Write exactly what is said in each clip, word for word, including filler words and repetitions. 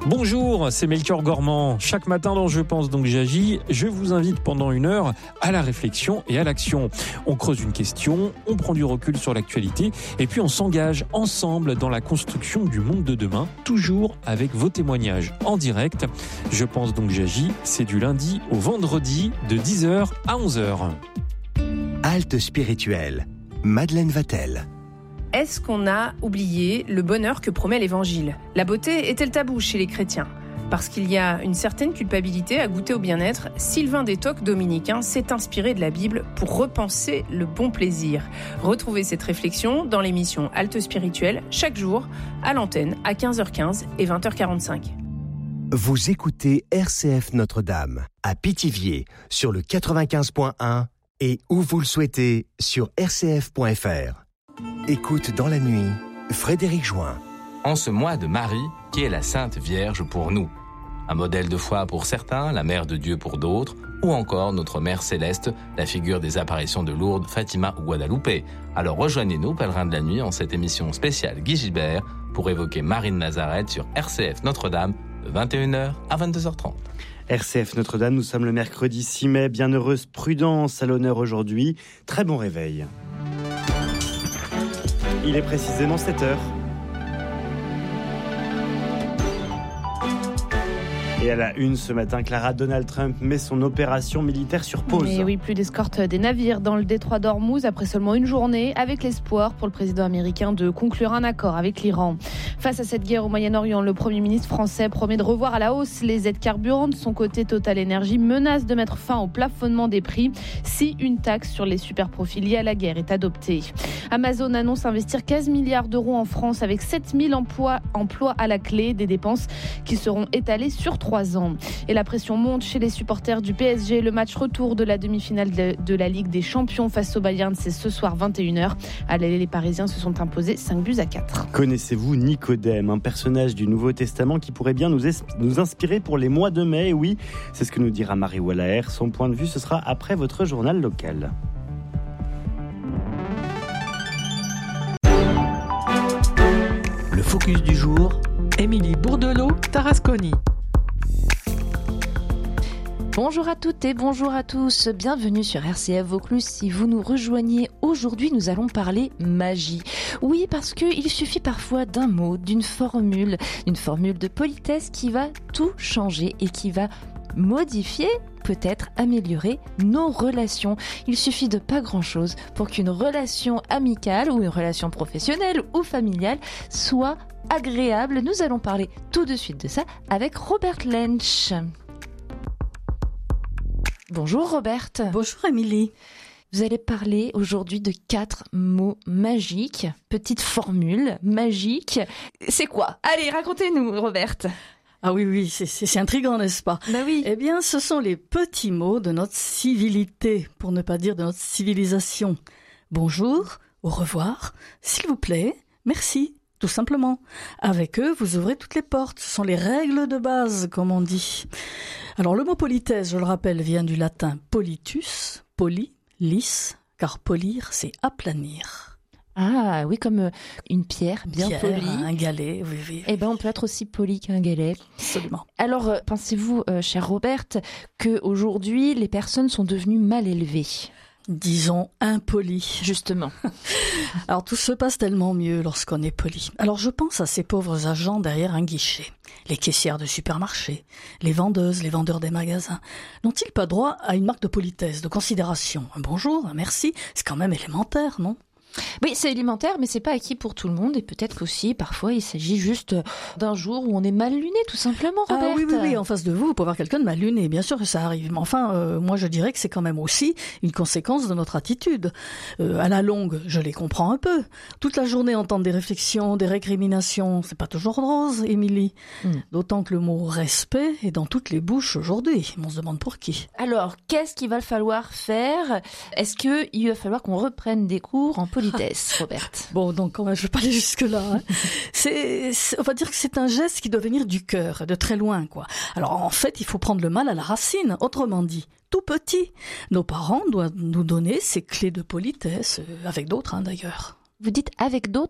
Bonjour, c'est Melchior Gormand. Chaque matin dans Je pense donc j'agis, je vous invite pendant une heure à la réflexion et à l'action. On creuse une question, on prend du recul sur l'actualité et puis on s'engage ensemble dans la construction du monde de demain, toujours avec vos témoignages en direct. Je pense donc j'agis, c'est du lundi au vendredi de dix heures à onze heures. Halte spirituelle, Madeleine Vatel. Est-ce qu'on a oublié le bonheur que promet l'Évangile ? La beauté est-elle tabou chez les chrétiens ? Parce qu'il y a une certaine culpabilité à goûter au bien-être, Sylvain Détoc, dominicain, s'est inspiré de la Bible pour repenser le bon plaisir. Retrouvez cette réflexion dans l'émission Halte spirituelle, chaque jour, à l'antenne, à quinze heures quinze et vingt heures quarante-cinq. Vous écoutez R C F Notre-Dame, à Pithiviers, sur le quatre-vingt-quinze point un et où vous le souhaitez, sur r c f point f r. Écoute dans la nuit, Frédéric Join. En ce mois de Marie, qui est la Sainte Vierge pour nous. Un modèle de foi pour certains, la Mère de Dieu pour d'autres, ou encore notre Mère Céleste, la figure des apparitions de Lourdes, Fatima ou Guadalupe. Alors rejoignez-nous, pèlerins de la nuit, en cette émission spéciale Guy Gilbert, pour évoquer Marie de Nazareth sur R C F Notre-Dame, de vingt et une heures à vingt-deux heures trente. R C F Notre-Dame, nous sommes le mercredi six mai, bienheureuse prudence à l'honneur aujourd'hui. Très bon réveil. Il est précisément sept heures. Et à la une ce matin, Clara, Donald Trump met son opération militaire sur pause. Mais oui, plus d'escorte des navires dans le détroit d'Ormuz après seulement une journée, avec l'espoir pour le président américain de conclure un accord avec l'Iran. Face à cette guerre au Moyen-Orient, le Premier ministre français promet de revoir à la hausse les aides carburant. De son côté, Total Energy menace de mettre fin au plafonnement des prix si une taxe sur les superprofits liés à la guerre est adoptée. Amazon annonce investir quinze milliards d'euros en France avec sept mille emplois, emplois à la clé, des dépenses qui seront étalées sur trois ans. Et la pression monte chez les supporters du P S G. Le match retour de la demi-finale de, de la Ligue des Champions face au Bayern, c'est ce soir vingt et une heures. À l'aller, les Parisiens se sont imposés cinq buts à quatre. Connaissez-vous Nicodème, un personnage du Nouveau Testament qui pourrait bien nous, es- nous inspirer pour les mois de mai? Oui, c'est ce que nous dira Marie Wallaer. Son point de vue, ce sera après votre journal local. Le focus du jour, Émilie Bourdelot-Tarasconi. Bonjour à toutes et bonjour à tous, bienvenue sur R C F Vaucluse. Si vous nous rejoignez aujourd'hui, nous allons parler magie. Oui, parce qu'il suffit parfois d'un mot, d'une formule, d'une formule de politesse qui va tout changer et qui va modifier, peut-être améliorer nos relations. Il suffit de pas grand-chose pour qu'une relation amicale ou une relation professionnelle ou familiale soit agréable. Nous allons parler tout de suite de ça avec Robert Lensch. Bonjour Robert. Bonjour Émilie. Vous allez parler aujourd'hui de quatre mots magiques, petite formule magique. C'est quoi ? Allez, racontez-nous Robert. Ah oui, oui, c'est, c'est, c'est intriguant, n'est-ce pas ? Bah oui. Eh bien, ce sont les petits mots de notre civilité, pour ne pas dire de notre civilisation. Bonjour, au revoir, s'il vous plaît, merci, tout simplement. Avec eux, vous ouvrez toutes les portes. Ce sont les règles de base, comme on dit. Alors, le mot politesse, je le rappelle, vient du latin politus, poli, lisse, car polir, c'est aplanir. Ah oui, comme une pierre bien pierre, polie. Un galet, oui, oui. Eh bien, on peut être aussi poli qu'un galet. Absolument. Alors, euh, pensez-vous, euh, cher Robert, qu'aujourd'hui, les personnes sont devenues mal élevées ? Disons impoli. Justement. Alors tout se passe tellement mieux lorsqu'on est poli. Alors je pense à ces pauvres agents derrière un guichet, les caissières de supermarché, les vendeuses, les vendeurs des magasins. N'ont-ils pas droit à une marque de politesse, de considération ? Un bonjour, un merci, c'est quand même élémentaire, non ? Oui, c'est élémentaire, mais c'est pas acquis pour tout le monde. Et peut-être qu'aussi, parfois, il s'agit juste d'un jour où on est mal luné, tout simplement, Robert. Ah oui, oui, oui, en face de vous, vous pouvez avoir quelqu'un de mal luné. Bien sûr que ça arrive. Mais enfin, euh, moi, je dirais que c'est quand même aussi une conséquence de notre attitude. Euh, à la longue, je les comprends un peu. Toute la journée, entendre des réflexions, des récriminations, c'est pas toujours rose, Émilie. Mm. D'autant que le mot respect est dans toutes les bouches aujourd'hui. On se demande pour qui. Alors, qu'est-ce qu'il va falloir faire ? Est-ce qu'il va falloir qu'on reprenne des cours en politesse, Robert? Bon, donc quand même, je vais pas aller jusque-là. Hein. c'est, c'est, on va dire que c'est un geste qui doit venir du cœur, de très loin, quoi. Alors en fait, il faut prendre le mal à la racine. Autrement dit, tout petit, nos parents doivent nous donner ces clés de politesse, avec d'autres hein, d'ailleurs. Vous dites avec d'autres ?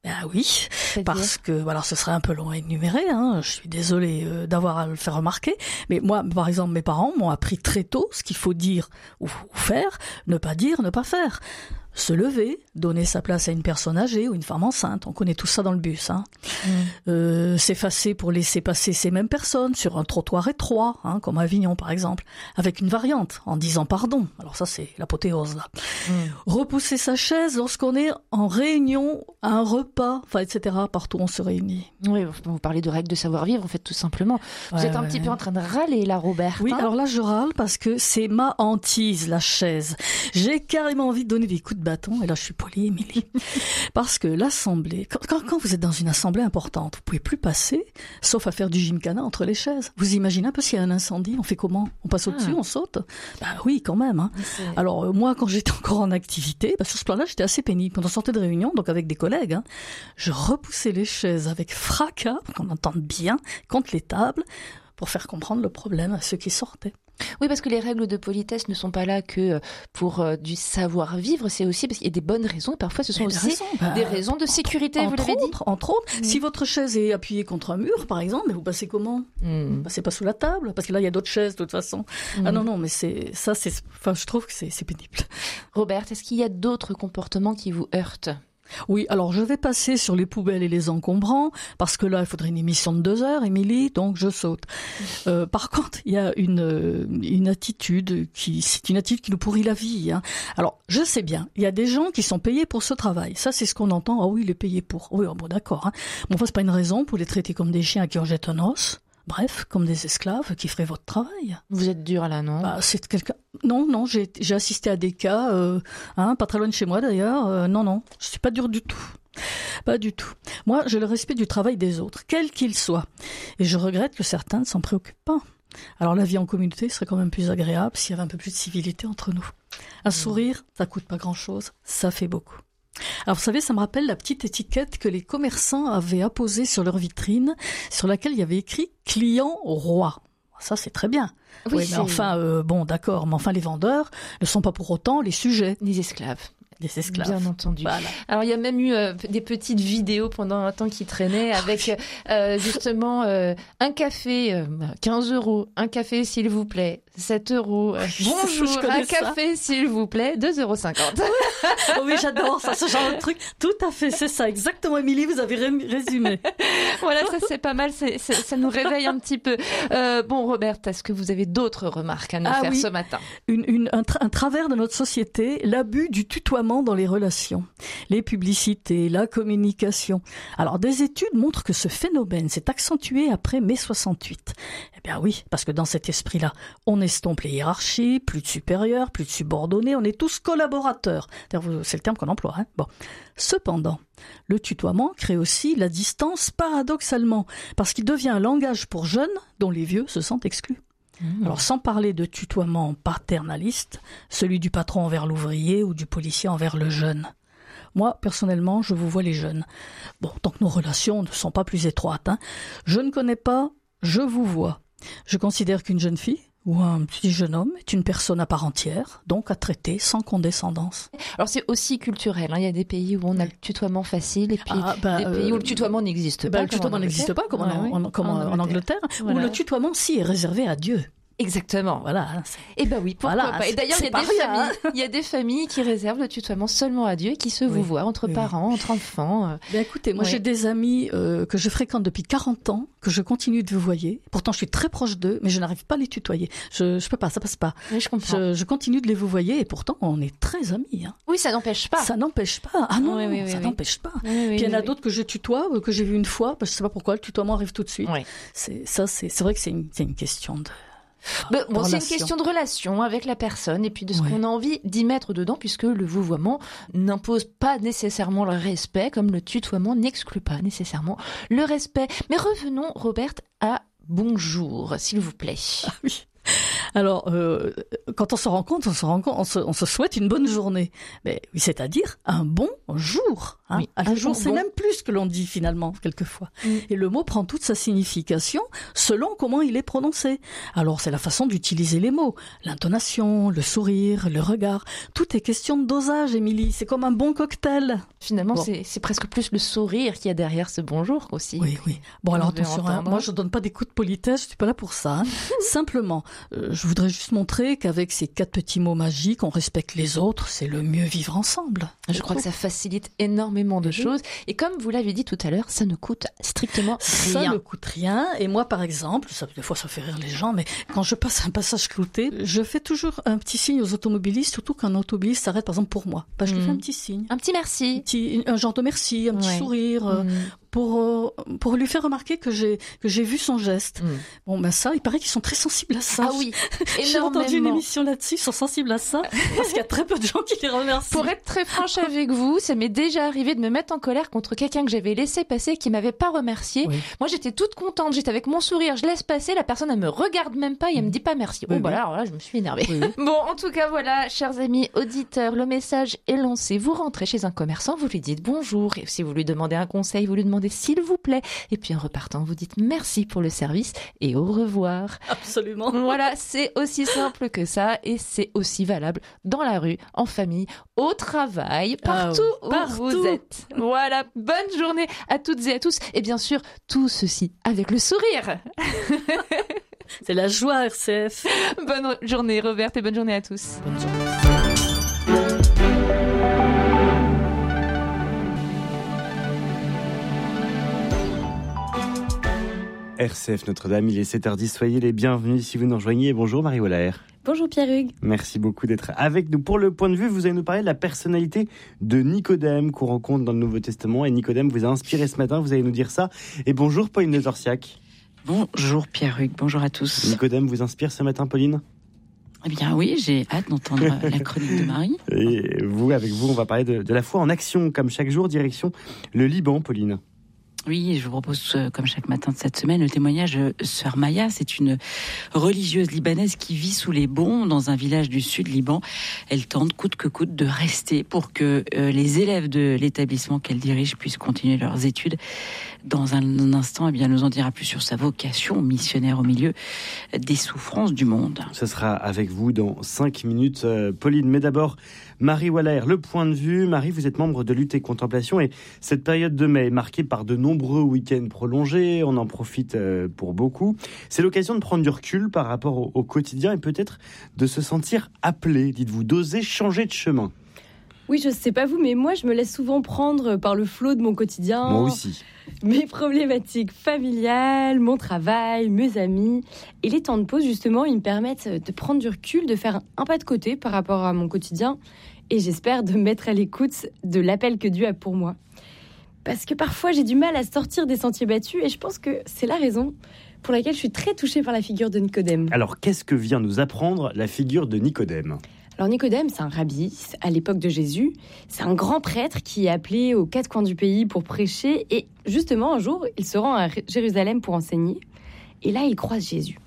Ah oui, C'est-à-dire parce que, alors ce serait un peu long à énumérer, hein, je suis désolée euh, d'avoir à le faire remarquer, mais moi, par exemple, mes parents m'ont appris très tôt ce qu'il faut dire ou, ou faire, ne pas dire, ne pas faire. Se lever, donner sa place à une personne âgée ou une femme enceinte, on connaît tout ça dans le bus. Hein. Mmh. Euh, s'effacer pour laisser passer ces mêmes personnes sur un trottoir étroit, hein, comme à Avignon par exemple, avec une variante, en disant pardon. Alors ça c'est l'apothéose là. Mmh. Repousser sa chaise lorsqu'on est en réunion, à un repas, enfin et cetera. Partout on se réunit. Oui, vous parlez de règles de savoir-vivre, en fait tout simplement. Vous ouais, êtes un ouais. petit peu en train de râler là, Robert. Oui, alors là je râle parce que c'est ma hantise, la chaise. J'ai carrément envie de donner des coups de bâton, et là je suis polie, Émilie, parce que l'assemblée, quand, quand, quand vous êtes dans une assemblée importante, vous pouvez plus passer, sauf à faire du gymkhana entre les chaises. Vous imaginez un peu s'il y a un incendie, on fait comment? On passe au-dessus, ah. on saute? Bah oui, quand même. Hein. Alors euh, moi, quand j'étais encore en activité, bah, sur ce plan-là, j'étais assez pénible. Quand on sortait de réunion, donc avec des collègues, hein, je repoussais les chaises avec fracas, pour qu'on entende bien, contre les tables, pour faire comprendre le problème à ceux qui sortaient. Oui, parce que les règles de politesse ne sont pas là que pour euh, du savoir-vivre, c'est aussi parce qu'il y a des bonnes raisons, et parfois ce sont aussi raisons, bah, des raisons de sécurité, entre, vous l'avez autres, dit. Entre autres, mmh. si votre chaise est appuyée contre un mur, par exemple, mais vous passez comment? mmh. Vous passez pas sous la table, parce que là, il y a d'autres chaises, de toute façon. Mmh. Ah non, non, mais c'est ça, c'est, enfin, je trouve que c'est, c'est pénible. Robert, est-ce qu'il y a d'autres comportements qui vous heurtent? Oui, alors je vais passer sur les poubelles et les encombrants, parce que là, il faudrait une émission de deux heures, Émilie, donc je saute. Euh, par contre, il y a une, une attitude qui, c'est une attitude qui nous pourrit la vie. Hein. Alors, je sais bien, il y a des gens qui sont payés pour ce travail. Ça, c'est ce qu'on entend. Ah oui, il est payé pour. Oui, oh, bon, d'accord. Hein. Bon, enfin, c'est pas une raison pour les traiter comme des chiens à qui on jette un os. Bref, comme des esclaves qui feraient votre travail. Vous êtes dur là, non? Bah, c'est quelqu'un. Non, non, j'ai, j'ai assisté à des cas, euh, hein, pas très loin de chez moi d'ailleurs. Euh, non, non, je suis pas dur du tout. Pas du tout. Moi, j'ai le respect du travail des autres, quel qu'il soit. Et je regrette que certains ne s'en préoccupent pas. Alors la vie en communauté serait quand même plus agréable s'il y avait un peu plus de civilité entre nous. Un sourire, ça coûte pas grand-chose, ça fait beaucoup. Alors vous savez, ça me rappelle la petite étiquette que les commerçants avaient apposée sur leur vitrine, sur laquelle il y avait écrit « client roi ». Ça, c'est très bien. Oui, oui mais enfin, euh, bon, d'accord, mais enfin, les vendeurs ne sont pas pour autant les sujets. Les esclaves. Des esclaves. Bien entendu. Voilà. Alors, il y a même eu euh, des petites vidéos pendant un temps qui traînaient avec euh, justement euh, un café, euh, quinze euros, un café s'il vous plaît, sept euros, euh, bonjour, un ça. Café s'il vous plaît, deux euros cinquante. Oh oui, j'adore ça, ce genre de truc. Tout à fait, c'est ça, exactement, Émilie, vous avez résumé. Voilà, ça c'est pas mal, c'est, c'est, ça nous réveille un petit peu. Euh, bon, Robert, est-ce que vous avez d'autres remarques à nous ah, faire oui. ce matin? Une, une, un, tra- un travers de notre société, l'abus du tutoiement dans les relations, les publicités, la communication. Alors, des études montrent que ce phénomène s'est accentué après mai soixante-huit. Eh bien oui, parce que dans cet esprit-là, on estompe les hiérarchies, plus de supérieurs, plus de subordonnés, on est tous collaborateurs. C'est le terme qu'on emploie. Hein bon. Cependant, le tutoiement crée aussi la distance paradoxalement, parce qu'il devient un langage pour jeunes dont les vieux se sentent exclus. Mmh. Alors sans parler de tutoiement paternaliste, celui du patron envers l'ouvrier ou du policier envers le jeune. Moi, personnellement, je vous vois les jeunes. Bon, tant que nos relations ne sont pas plus étroites, hein, je ne connais pas, je vous vois. Je considère qu'une jeune fille ou un petit jeune homme est une personne à part entière, donc à traiter sans condescendance. Alors c'est aussi culturel, hein. Il y a des pays où on a le tutoiement facile et puis ah, bah, des pays où le tutoiement n'existe bah, pas. Le tutoiement n'existe pas, comme, ouais, en, en, comme en, en Angleterre, voilà. Où le tutoiement, si, est réservé à Dieu. Exactement. Voilà. Et ben oui, pourquoi voilà, pas. Et d'ailleurs, il y a des rien, familles, hein. il y a des familles qui réservent le tutoiement seulement à Dieu et qui se oui. vouvoient entre oui. parents, entre enfants. Ben écoutez, moi oui. j'ai des amis euh, que je fréquente depuis quarante ans, que je continue de vouvoyer. Pourtant, je suis très proche d'eux, mais je n'arrive pas à les tutoyer. Je je peux pas, ça passe pas. Oui, je comprends. Je, je continue de les vouvoyer et pourtant, on est très amis. Hein. Oui, ça n'empêche pas. Ça n'empêche pas. Ah non, oui, oui, oui, ça oui. n'empêche pas. Oui, oui, Puis il y en a oui. d'autres que je tutoie, que j'ai vu une fois, parce que je sais pas pourquoi, le tutoiement arrive tout de suite. Oui. C'est ça, c'est c'est vrai que c'est une, c'est une question de. Ben, bon, c'est une question de relation avec la personne et puis de ce ouais. qu'on a envie d'y mettre dedans, puisque le vouvoiement n'impose pas nécessairement le respect, comme le tutoiement n'exclut pas nécessairement le respect. Mais revenons, Robert, à bonjour, s'il vous plaît. Ah oui. Alors, euh, quand on se rencontre, on se rencontre, on se, on se souhaite une bonne journée. Mais oui, c'est-à-dire un bon jour. Hein. Oui, un jour, c'est bon. même plus que l'on dit finalement, quelquefois. Mm. Et le mot prend toute sa signification selon comment il est prononcé. Alors, c'est la façon d'utiliser les mots, l'intonation, le sourire, le regard. Tout est question de dosage, Émilie. C'est comme un bon cocktail. Finalement, Bon. c'est, c'est presque plus le sourire qu'il y a derrière ce bonjour aussi. Oui, oui. Bon, alors On devait attention, hein, entendre. moi je donne pas des coups de politesse, je suis pas là pour ça. Hein. Simplement, euh, je voudrais juste montrer qu'avec ces quatre petits mots magiques, on respecte les autres, c'est le mieux vivre ensemble. Je crois que ça facilite énormément de choses. Et comme vous l'avez dit tout à l'heure, ça ne coûte strictement Ça rien. ne coûte rien. Et moi, par exemple, ça, des fois ça fait rire les gens, mais quand je passe un passage clouté, je fais toujours un petit signe aux automobilistes, surtout quand un automobiliste s'arrête, par exemple, pour moi. Bah, je lui Mm. fais un petit signe. Un petit merci. Un, petit- un genre de merci, un petit Ouais. sourire, euh, Mm. pour, euh, pour lui faire remarquer que j'ai, que j'ai vu son geste. Mm. Bon, ben ça, il paraît qu'ils sont très sensibles à ça. Ah oui, J'ai entendu une énormément. émission là-dessus, ils sont sensibles à ça, parce qu'il y a très peu de gens qui les remercient. Pour être très franche avec vous, ça m'est déjà arrivé de me mettre en colère contre quelqu'un que j'avais laissé passer, qui m'avait pas remercié. Oui. Moi, j'étais toute contente, j'étais avec mon sourire, je laisse passer, la personne, elle me regarde même pas et elle me dit pas merci. Oui, Bon, bah oui. là, alors là, je me suis énervée. Oui, oui. Bon, en tout cas, voilà, chers amis auditeurs, le message est lancé. Vous rentrez chez un commerçant, vous lui dites bonjour. Et si vous lui demandez un conseil, vous lui demandez s'il vous plaît. Et puis en repartant, vous dites merci pour le service et au revoir. Absolument. Voilà, c'est aussi simple que ça et c'est aussi valable dans la rue, en famille, au travail, partout Ah, où partout. vous êtes. Voilà, bonne journée à toutes et à tous. Et bien sûr, tout ceci avec le sourire. C'est la joie, R C F. Bonne journée, Robert, et bonne journée à tous. Bonne journée. R C F Notre-Dame, il est sept heures dix, soyez les bienvenus si vous nous rejoignez. Bonjour Marie Wallaer. Bonjour Pierre-Hugues. Merci beaucoup d'être avec nous. Pour le point de vue, vous allez nous parler de la personnalité de Nicodème qu'on rencontre dans le Nouveau Testament. Et Nicodème vous a inspiré ce matin, vous allez nous dire ça. Et bonjour Pauline de Torsiac. Bonjour Pierre-Hugues, bonjour à tous. Nicodème vous inspire ce matin, Pauline ? Eh bien oui, j'ai hâte d'entendre la chronique de Marie. Et vous, avec vous, on va parler de, de la foi en action, comme chaque jour, direction le Liban, Pauline. Oui, je vous propose, euh, comme chaque matin de cette semaine, le témoignage de Sœur Maya. C'est une religieuse libanaise qui vit sous les bombes dans un village du sud Liban. Elle tente coûte que coûte de rester pour que euh, les élèves de l'établissement qu'elle dirige puissent continuer leurs études. Dans un instant, eh bien, elle nous en dira plus sur sa vocation missionnaire au milieu des souffrances du monde. Ce sera avec vous dans cinq minutes, euh, Pauline. Mais d'abord, Marie Wallaer, le point de vue. Marie, vous êtes membre de Lutte et Contemplation et cette période de mai est marquée par de nombreux week-ends prolongés. On en profite euh, pour beaucoup. C'est l'occasion de prendre du recul par rapport au, au quotidien et peut-être de se sentir appelé, dites-vous, d'oser changer de chemin. Oui, je sais pas vous, mais moi, je me laisse souvent prendre par le flot de mon quotidien. Moi aussi. Mes problématiques familiales, mon travail, mes amis. Et les temps de pause, justement, ils me permettent de prendre du recul, de faire un pas de côté par rapport à mon quotidien. Et j'espère de me mettre à l'écoute de l'appel que Dieu a pour moi. Parce que parfois, j'ai du mal à sortir des sentiers battus. Et je pense que c'est la raison pour laquelle je suis très touchée par la figure de Nicodème. Alors, qu'est-ce que vient nous apprendre la figure de Nicodème ? Alors Nicodème, c'est un rabbi à l'époque de Jésus. C'est un grand prêtre qui est appelé aux quatre coins du pays pour prêcher. Et justement, un jour, il se rend à Jérusalem pour enseigner. Et là, il croise Jésus.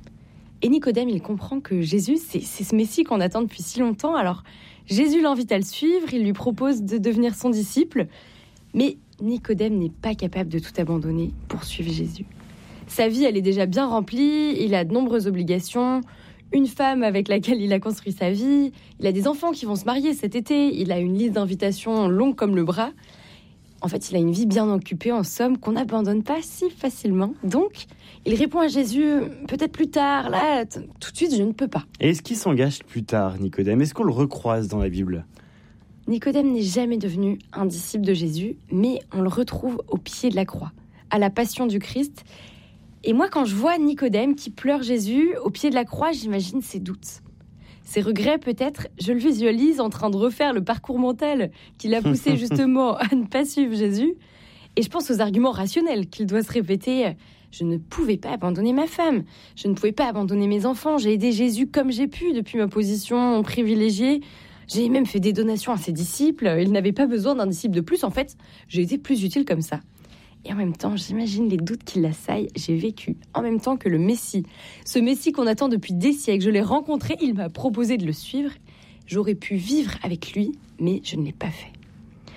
Et Nicodème, il comprend que Jésus, c'est, c'est ce Messie qu'on attend depuis si longtemps. Alors Jésus l'invite à le suivre, il lui propose de devenir son disciple. Mais Nicodème n'est pas capable de tout abandonner pour suivre Jésus. Sa vie, elle est déjà bien remplie, il a de nombreuses obligations, une femme avec laquelle il a construit sa vie, il a des enfants qui vont se marier cet été, il a une liste d'invitations longue comme le bras. En fait, il a une vie bien occupée, en somme, qu'on n'abandonne pas si facilement. Donc, il répond à Jésus, peut-être plus tard, là, t- tout de suite, je ne peux pas. Et est-ce qu'il s'engage plus tard, Nicodème ? Est-ce qu'on le recroise dans la Bible ? Nicodème n'est jamais devenu un disciple de Jésus, mais on le retrouve au pied de la croix, à la passion du Christ. Et moi, quand je vois Nicodème qui pleure Jésus au pied de la croix, j'imagine ses doutes. Ses regrets, peut-être, je le visualise en train de refaire le parcours mental qui l'a poussé justement à ne pas suivre Jésus. Et je pense aux arguments rationnels qu'il doit se répéter. Je ne pouvais pas abandonner ma femme, je ne pouvais pas abandonner mes enfants, j'ai aidé Jésus comme j'ai pu depuis ma position privilégiée. J'ai même fait des donations à ses disciples, il n'avait pas besoin d'un disciple de plus, en fait, j'ai été plus utile comme ça. Et en même temps, j'imagine les doutes qui l'assaillent. J'ai vécu en même temps que le Messie. Ce Messie qu'on attend depuis des siècles. Je l'ai rencontré, il m'a proposé de le suivre. J'aurais pu vivre avec lui, mais je ne l'ai pas fait.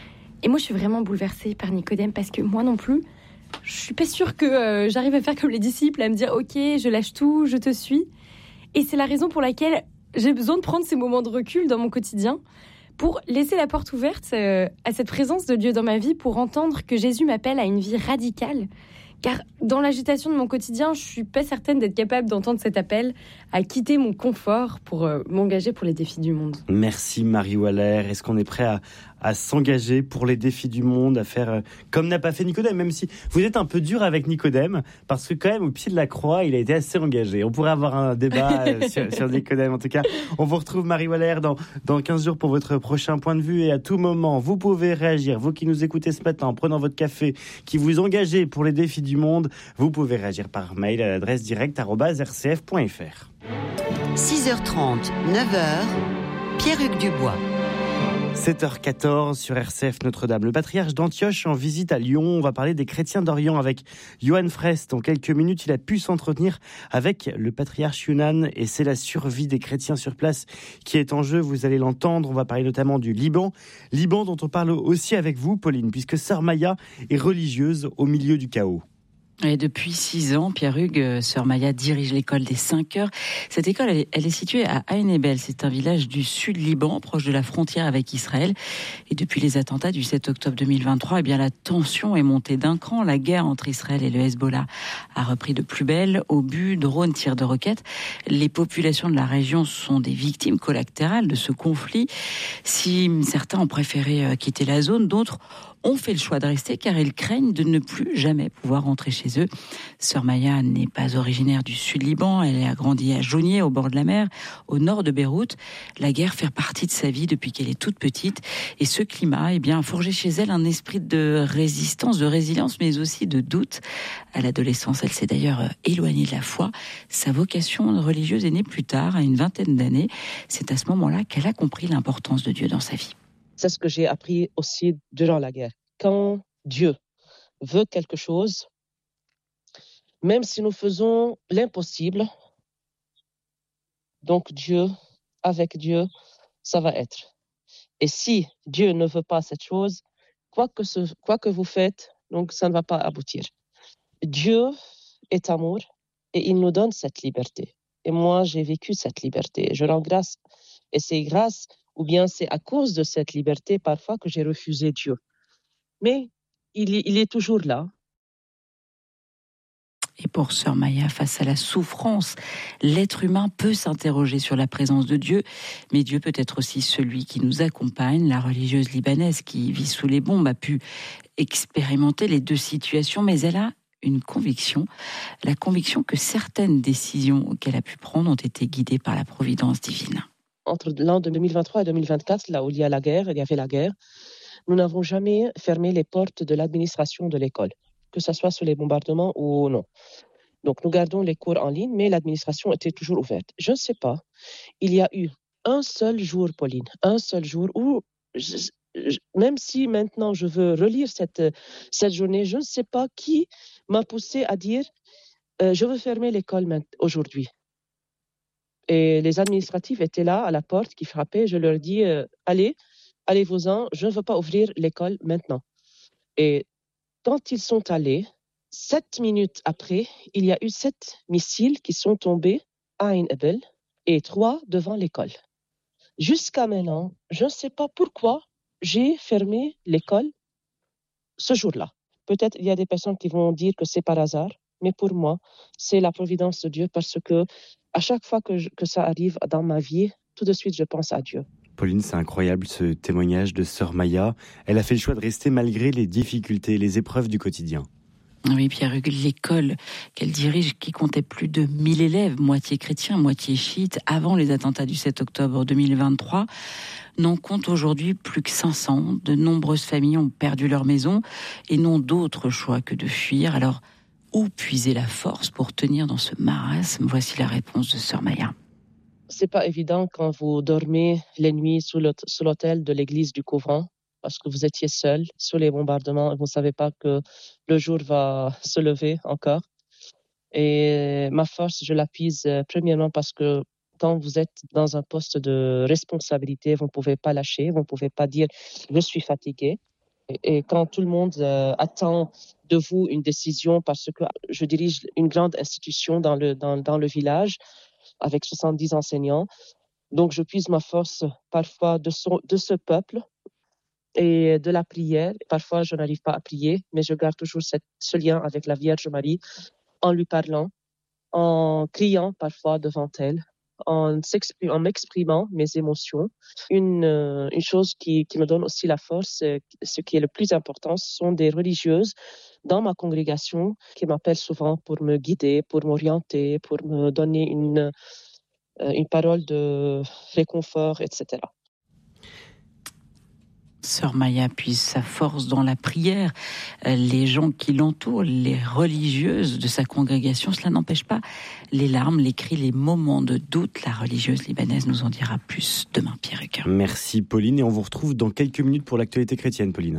Et moi, je suis vraiment bouleversée par Nicodème parce que moi non plus, je suis pas sûre que euh, j'arrive à faire comme les disciples, à me dire « Ok, je lâche tout, je te suis ». Et c'est la raison pour laquelle j'ai besoin de prendre ces moments de recul dans mon quotidien pour laisser la porte ouverte euh, à cette présence de Dieu dans ma vie, pour entendre que Jésus m'appelle à une vie radicale. Car dans l'agitation de mon quotidien, je ne suis pas certaine d'être capable d'entendre cet appel à quitter mon confort pour euh, m'engager pour les défis du monde. Merci Marie Waller. Est-ce qu'on est prêt à, à s'engager pour les défis du monde, à faire euh, comme n'a pas fait Nicodème, même si vous êtes un peu dur avec Nicodème, parce que quand même au pied de la croix, il a été assez engagé. On pourrait avoir un débat euh, sur, sur Nicodème. En tout cas, on vous retrouve Marie Waller dans, dans quinze jours pour votre prochain point de vue, et à tout moment, vous pouvez réagir. Vous qui nous écoutez ce matin en prenant votre café, qui vous engagez pour les défis du monde, vous pouvez réagir par mail à l'adresse direct arobase r c f point f r. six heures trente, neuf heures, Pierre-Hugues Dubois. sept heures quatorze sur R C F Notre-Dame. Le patriarche d'Antioche en visite à Lyon. On va parler des chrétiens d'Orient avec Johan Frest. En quelques minutes, il a pu s'entretenir avec le patriarche Younan, et c'est la survie des chrétiens sur place qui est en jeu. Vous allez l'entendre. On va parler notamment du Liban. Liban dont on parle aussi avec vous, Pauline, puisque Sœur Maya est religieuse au milieu du chaos. Et depuis six ans, Pierre-Hugues, Sœur Maya dirige l'école des cinq heures. Cette école, elle est, elle est située à Ain Ebel. C'est un village du sud Liban, proche de la frontière avec Israël. Et depuis les attentats du sept octobre deux mille vingt-trois, eh bien, la tension est montée d'un cran. La guerre entre Israël et le Hezbollah a repris de plus belle. Obus, drones, tirs de roquettes. Les populations de la région sont des victimes collatérales de ce conflit. Si certains ont préféré quitter la zone, d'autres ont fait le choix de rester car ils craignent de ne plus jamais pouvoir rentrer chez eux. Sœur Maya n'est pas originaire du sud Liban, elle a grandi à Jounieh, au bord de la mer, au nord de Beyrouth. La guerre fait partie de sa vie depuis qu'elle est toute petite, et ce climat, eh bien, a forgé chez elle un esprit de résistance, de résilience, mais aussi de doute. À l'adolescence, elle s'est d'ailleurs éloignée de la foi. Sa vocation religieuse est née plus tard, à une vingtaine d'années. C'est à ce moment-là qu'elle a compris l'importance de Dieu dans sa vie. C'est ce que j'ai appris aussi durant la guerre. Quand Dieu veut quelque chose, même si nous faisons l'impossible, donc Dieu, avec Dieu, ça va être. Et si Dieu ne veut pas cette chose, quoi que, ce, quoi que vous faites, donc ça ne va pas aboutir. Dieu est amour et il nous donne cette liberté. Et moi, j'ai vécu cette liberté. Je rends grâce. Et c'est grâce ou bien c'est à cause de cette liberté parfois que j'ai refusé Dieu. Mais il est, il est toujours là. Et pour Sœur Maya, face à la souffrance, l'être humain peut s'interroger sur la présence de Dieu, mais Dieu peut être aussi celui qui nous accompagne. La religieuse libanaise qui vit sous les bombes a pu expérimenter les deux situations, mais elle a une conviction, la conviction que certaines décisions qu'elle a pu prendre ont été guidées par la providence divine. Entre l'an deux mille vingt-trois et deux mille vingt-quatre, là où il y a la guerre, il y avait la guerre, nous n'avons jamais fermé les portes de l'administration de l'école, que ce soit sous les bombardements ou non. Donc nous gardons les cours en ligne, mais l'administration était toujours ouverte. Je ne sais pas, il y a eu un seul jour, Pauline, un seul jour où, je, je, même si maintenant je veux relire cette, cette journée, je ne sais pas qui m'a poussé à dire euh, je veux fermer l'école aujourd'hui. Et les administratifs étaient là à la porte qui frappaient. Je leur dis euh, allez, allez-vous-en, je ne veux pas ouvrir l'école maintenant. Et quand ils sont allés, sept minutes après, il y a eu sept missiles qui sont tombés à Ain Ebel et trois devant l'école. Jusqu'à maintenant, je ne sais pas pourquoi j'ai fermé l'école ce jour-là. Peut-être il y a des personnes qui vont dire que c'est par hasard, mais pour moi, c'est la providence de Dieu parce que à chaque fois que, je, que ça arrive dans ma vie, tout de suite, je pense à Dieu. Pauline, c'est incroyable ce témoignage de Sœur Maya. Elle a fait le choix de rester malgré les difficultés, les épreuves du quotidien. Oui, Pierre-Hugues, l'école qu'elle dirige, qui comptait plus de mille élèves, moitié chrétiens, moitié chiites, avant les attentats du sept octobre deux mille vingt-trois, n'en compte aujourd'hui plus que cinq cents. De nombreuses familles ont perdu leur maison et n'ont d'autre choix que de fuir. Alors, où puiser la force pour tenir dans ce marasme? Voici la réponse de Sœur Maya. C'est pas évident quand vous dormez les nuits sous l'autel de l'église du couvent, parce que vous étiez seul sous les bombardements et vous ne savez pas que le jour va se lever encore. Et ma force, je la puise premièrement parce que quand vous êtes dans un poste de responsabilité, vous ne pouvez pas lâcher, vous ne pouvez pas dire « je suis fatigué ». Et, et quand tout le monde euh, attend de vous une décision, parce que je dirige une grande institution dans le, dans, dans le village avec soixante-dix enseignants, donc je puise ma force parfois de, son, de ce peuple et de la prière. Parfois, je n'arrive pas à prier, mais je garde toujours cette, ce lien avec la Vierge Marie en lui parlant, en criant parfois devant elle, en, en m'exprimant mes émotions. Une, euh, une chose qui, qui me donne aussi la force, euh, ce qui est le plus important, ce sont des religieuses dans ma congrégation qui m'appellent souvent pour me guider, pour m'orienter, pour me donner une, euh, une parole de réconfort, et cetera. Sœur Maya puise sa force dans la prière. Les gens qui l'entourent, les religieuses de sa congrégation, cela n'empêche pas les larmes, les cris, les moments de doute. La religieuse libanaise nous en dira plus demain, Pierrick. Merci Pauline, et on vous retrouve dans quelques minutes pour l'actualité chrétienne, Pauline.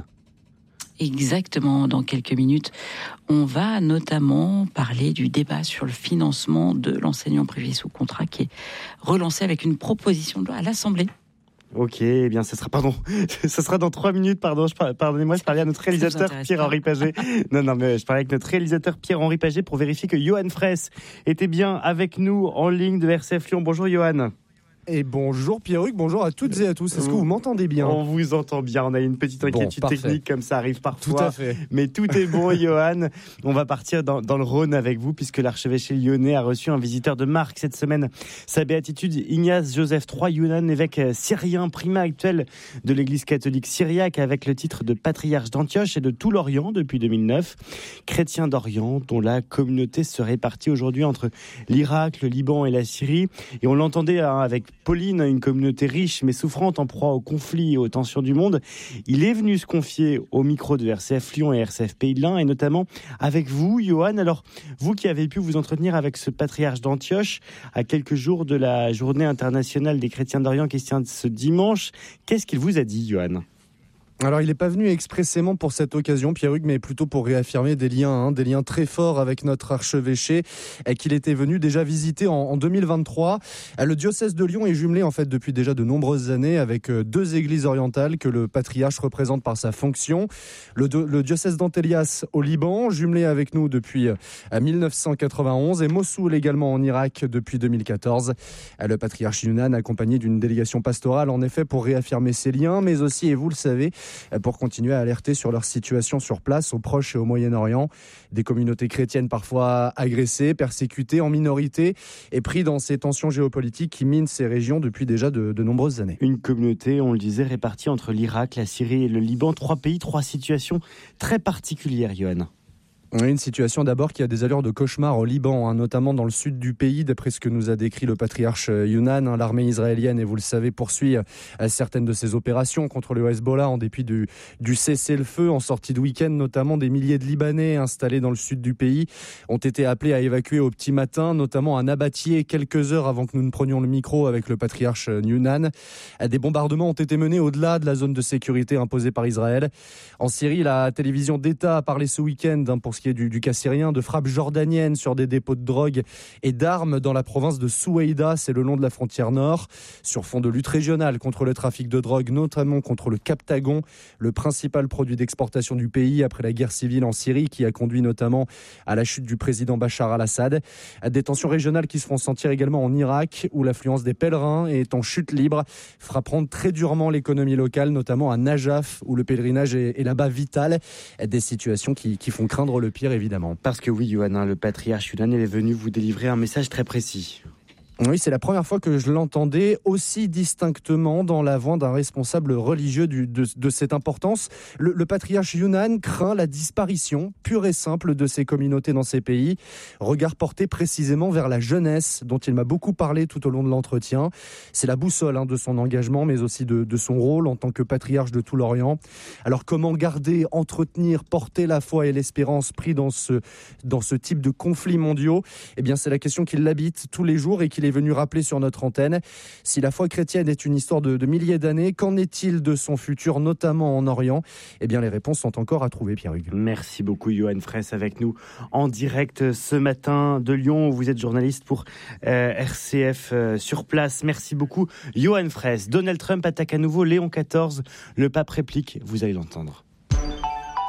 Exactement, dans quelques minutes, on va notamment parler du débat sur le financement de l'enseignement privé sous contrat qui est relancé avec une proposition de loi à l'Assemblée. Ok, eh bien, ce sera, pardon, ce sera dans trois minutes, pardon, je, pardonnez-moi, je parlais à notre réalisateur Pierre-Henri Paget. Non, non, mais je parlais avec notre réalisateur Pierre-Henri Paget pour vérifier que Johan Fraisse était bien avec nous en ligne de R C F Lyon. Bonjour Johan. Et bonjour Pierruc, bonjour à toutes et à tous. Est-ce que vous m'entendez bien ? On vous entend bien, on a une petite inquiétude bon, technique comme ça arrive parfois. Tout à fait. Mais tout est bon Johan. On va partir dans, dans le Rhône avec vous puisque l'archevêché lyonnais a reçu un visiteur de marque cette semaine. Sa béatitude Ignace Joseph trois Younan, évêque syrien, primat actuel de l'église catholique syriaque avec le titre de patriarche d'Antioche et de tout l'Orient depuis deux mille neuf. Chrétien d'Orient dont la communauté se répartit aujourd'hui entre l'Irak, le Liban et la Syrie. Et on l'entendait hein, avec Pauline, une communauté riche mais souffrante en proie aux conflits et aux tensions du monde. Il est venu se confier au micro de R C F Lyon et R C F Pays de l'Ain et notamment avec vous, Johan. Alors, vous qui avez pu vous entretenir avec ce patriarche d'Antioche à quelques jours de la journée internationale des chrétiens d'Orient qui se tient ce dimanche, qu'est-ce qu'il vous a dit, Johan ? Alors, il n'est pas venu expressément pour cette occasion, Pierruc, mais plutôt pour réaffirmer des liens, hein, des liens très forts avec notre archevêché, et qu'il était venu déjà visiter en, en deux mille vingt-trois. Le diocèse de Lyon est jumelé en fait depuis déjà de nombreuses années avec deux églises orientales que le patriarche représente par sa fonction. Le, le diocèse d'Antélias au Liban, jumelé avec nous depuis mille neuf cent quatre-vingt-onze, et Mossoul également en Irak depuis deux mille quatorze. Le patriarche Younan accompagné d'une délégation pastorale, en effet, pour réaffirmer ses liens, mais aussi, et vous le savez, pour continuer à alerter sur leur situation sur place au Proche et au Moyen-Orient. Des communautés chrétiennes parfois agressées, persécutées en minorité et pris dans ces tensions géopolitiques qui minent ces régions depuis déjà de, de nombreuses années. Une communauté, on le disait, répartie entre l'Irak, la Syrie et le Liban. Trois pays, trois situations très particulières, Johan. Une situation d'abord qui a des allures de cauchemar au Liban, hein, notamment dans le sud du pays, d'après ce que nous a décrit le patriarche Younan. Hein, l'armée israélienne, et vous le savez, poursuit euh, certaines de ses opérations contre le Hezbollah en dépit du, du cessez-le-feu. En sortie de week-end, notamment des milliers de Libanais installés dans le sud du pays ont été appelés à évacuer au petit matin, notamment à Nabatieh, quelques heures avant que nous ne prenions le micro avec le patriarche Younan. Des bombardements ont été menés au-delà de la zone de sécurité imposée par Israël. En Syrie, la télévision d'État a parlé ce week-end hein, pour ce qui est du, du cas syrien, de frappes jordaniennes sur des dépôts de drogue et d'armes dans la province de Soueïda, c'est le long de la frontière nord, sur fond de lutte régionale contre le trafic de drogue, notamment contre le Captagon, le principal produit d'exportation du pays après la guerre civile en Syrie qui a conduit notamment à la chute du président Bachar al-Assad. Des tensions régionales qui se font sentir également en Irak, où l'affluence des pèlerins est en chute libre, frapperont très durement l'économie locale, notamment à Najaf, où le pèlerinage est, est là-bas vital. Des situations qui, qui font craindre le pire, évidemment. Parce que oui, Johan, le patriarche Younan est venu vous délivrer un message très précis. Oui, c'est la première fois que je l'entendais aussi distinctement dans la voix d'un responsable religieux du, de, de cette importance. Le, le patriarche Younan craint la disparition pure et simple de ces communautés dans ces pays. Regard porté précisément vers la jeunesse, dont il m'a beaucoup parlé tout au long de l'entretien. C'est la boussole hein, de son engagement, mais aussi de, de son rôle en tant que patriarche de tout l'Orient. Alors comment garder, entretenir, porter la foi et l'espérance pris dans ce, dans ce type de conflits mondiaux ? Eh bien, c'est la question qui l'habite tous les jours et qui est venu rappeler sur notre antenne. Si la foi chrétienne est une histoire de, de milliers d'années, qu'en est-il de son futur, notamment en Orient ? Eh bien, les réponses sont encore à trouver, Pierre-Hugues. Merci beaucoup, Johan Fraisse, avec nous en direct ce matin de Lyon. Vous êtes journaliste pour euh, R C F euh, sur place. Merci beaucoup, Johan Fraisse. Donald Trump attaque à nouveau Léon quatorze. Le pape réplique, vous allez l'entendre.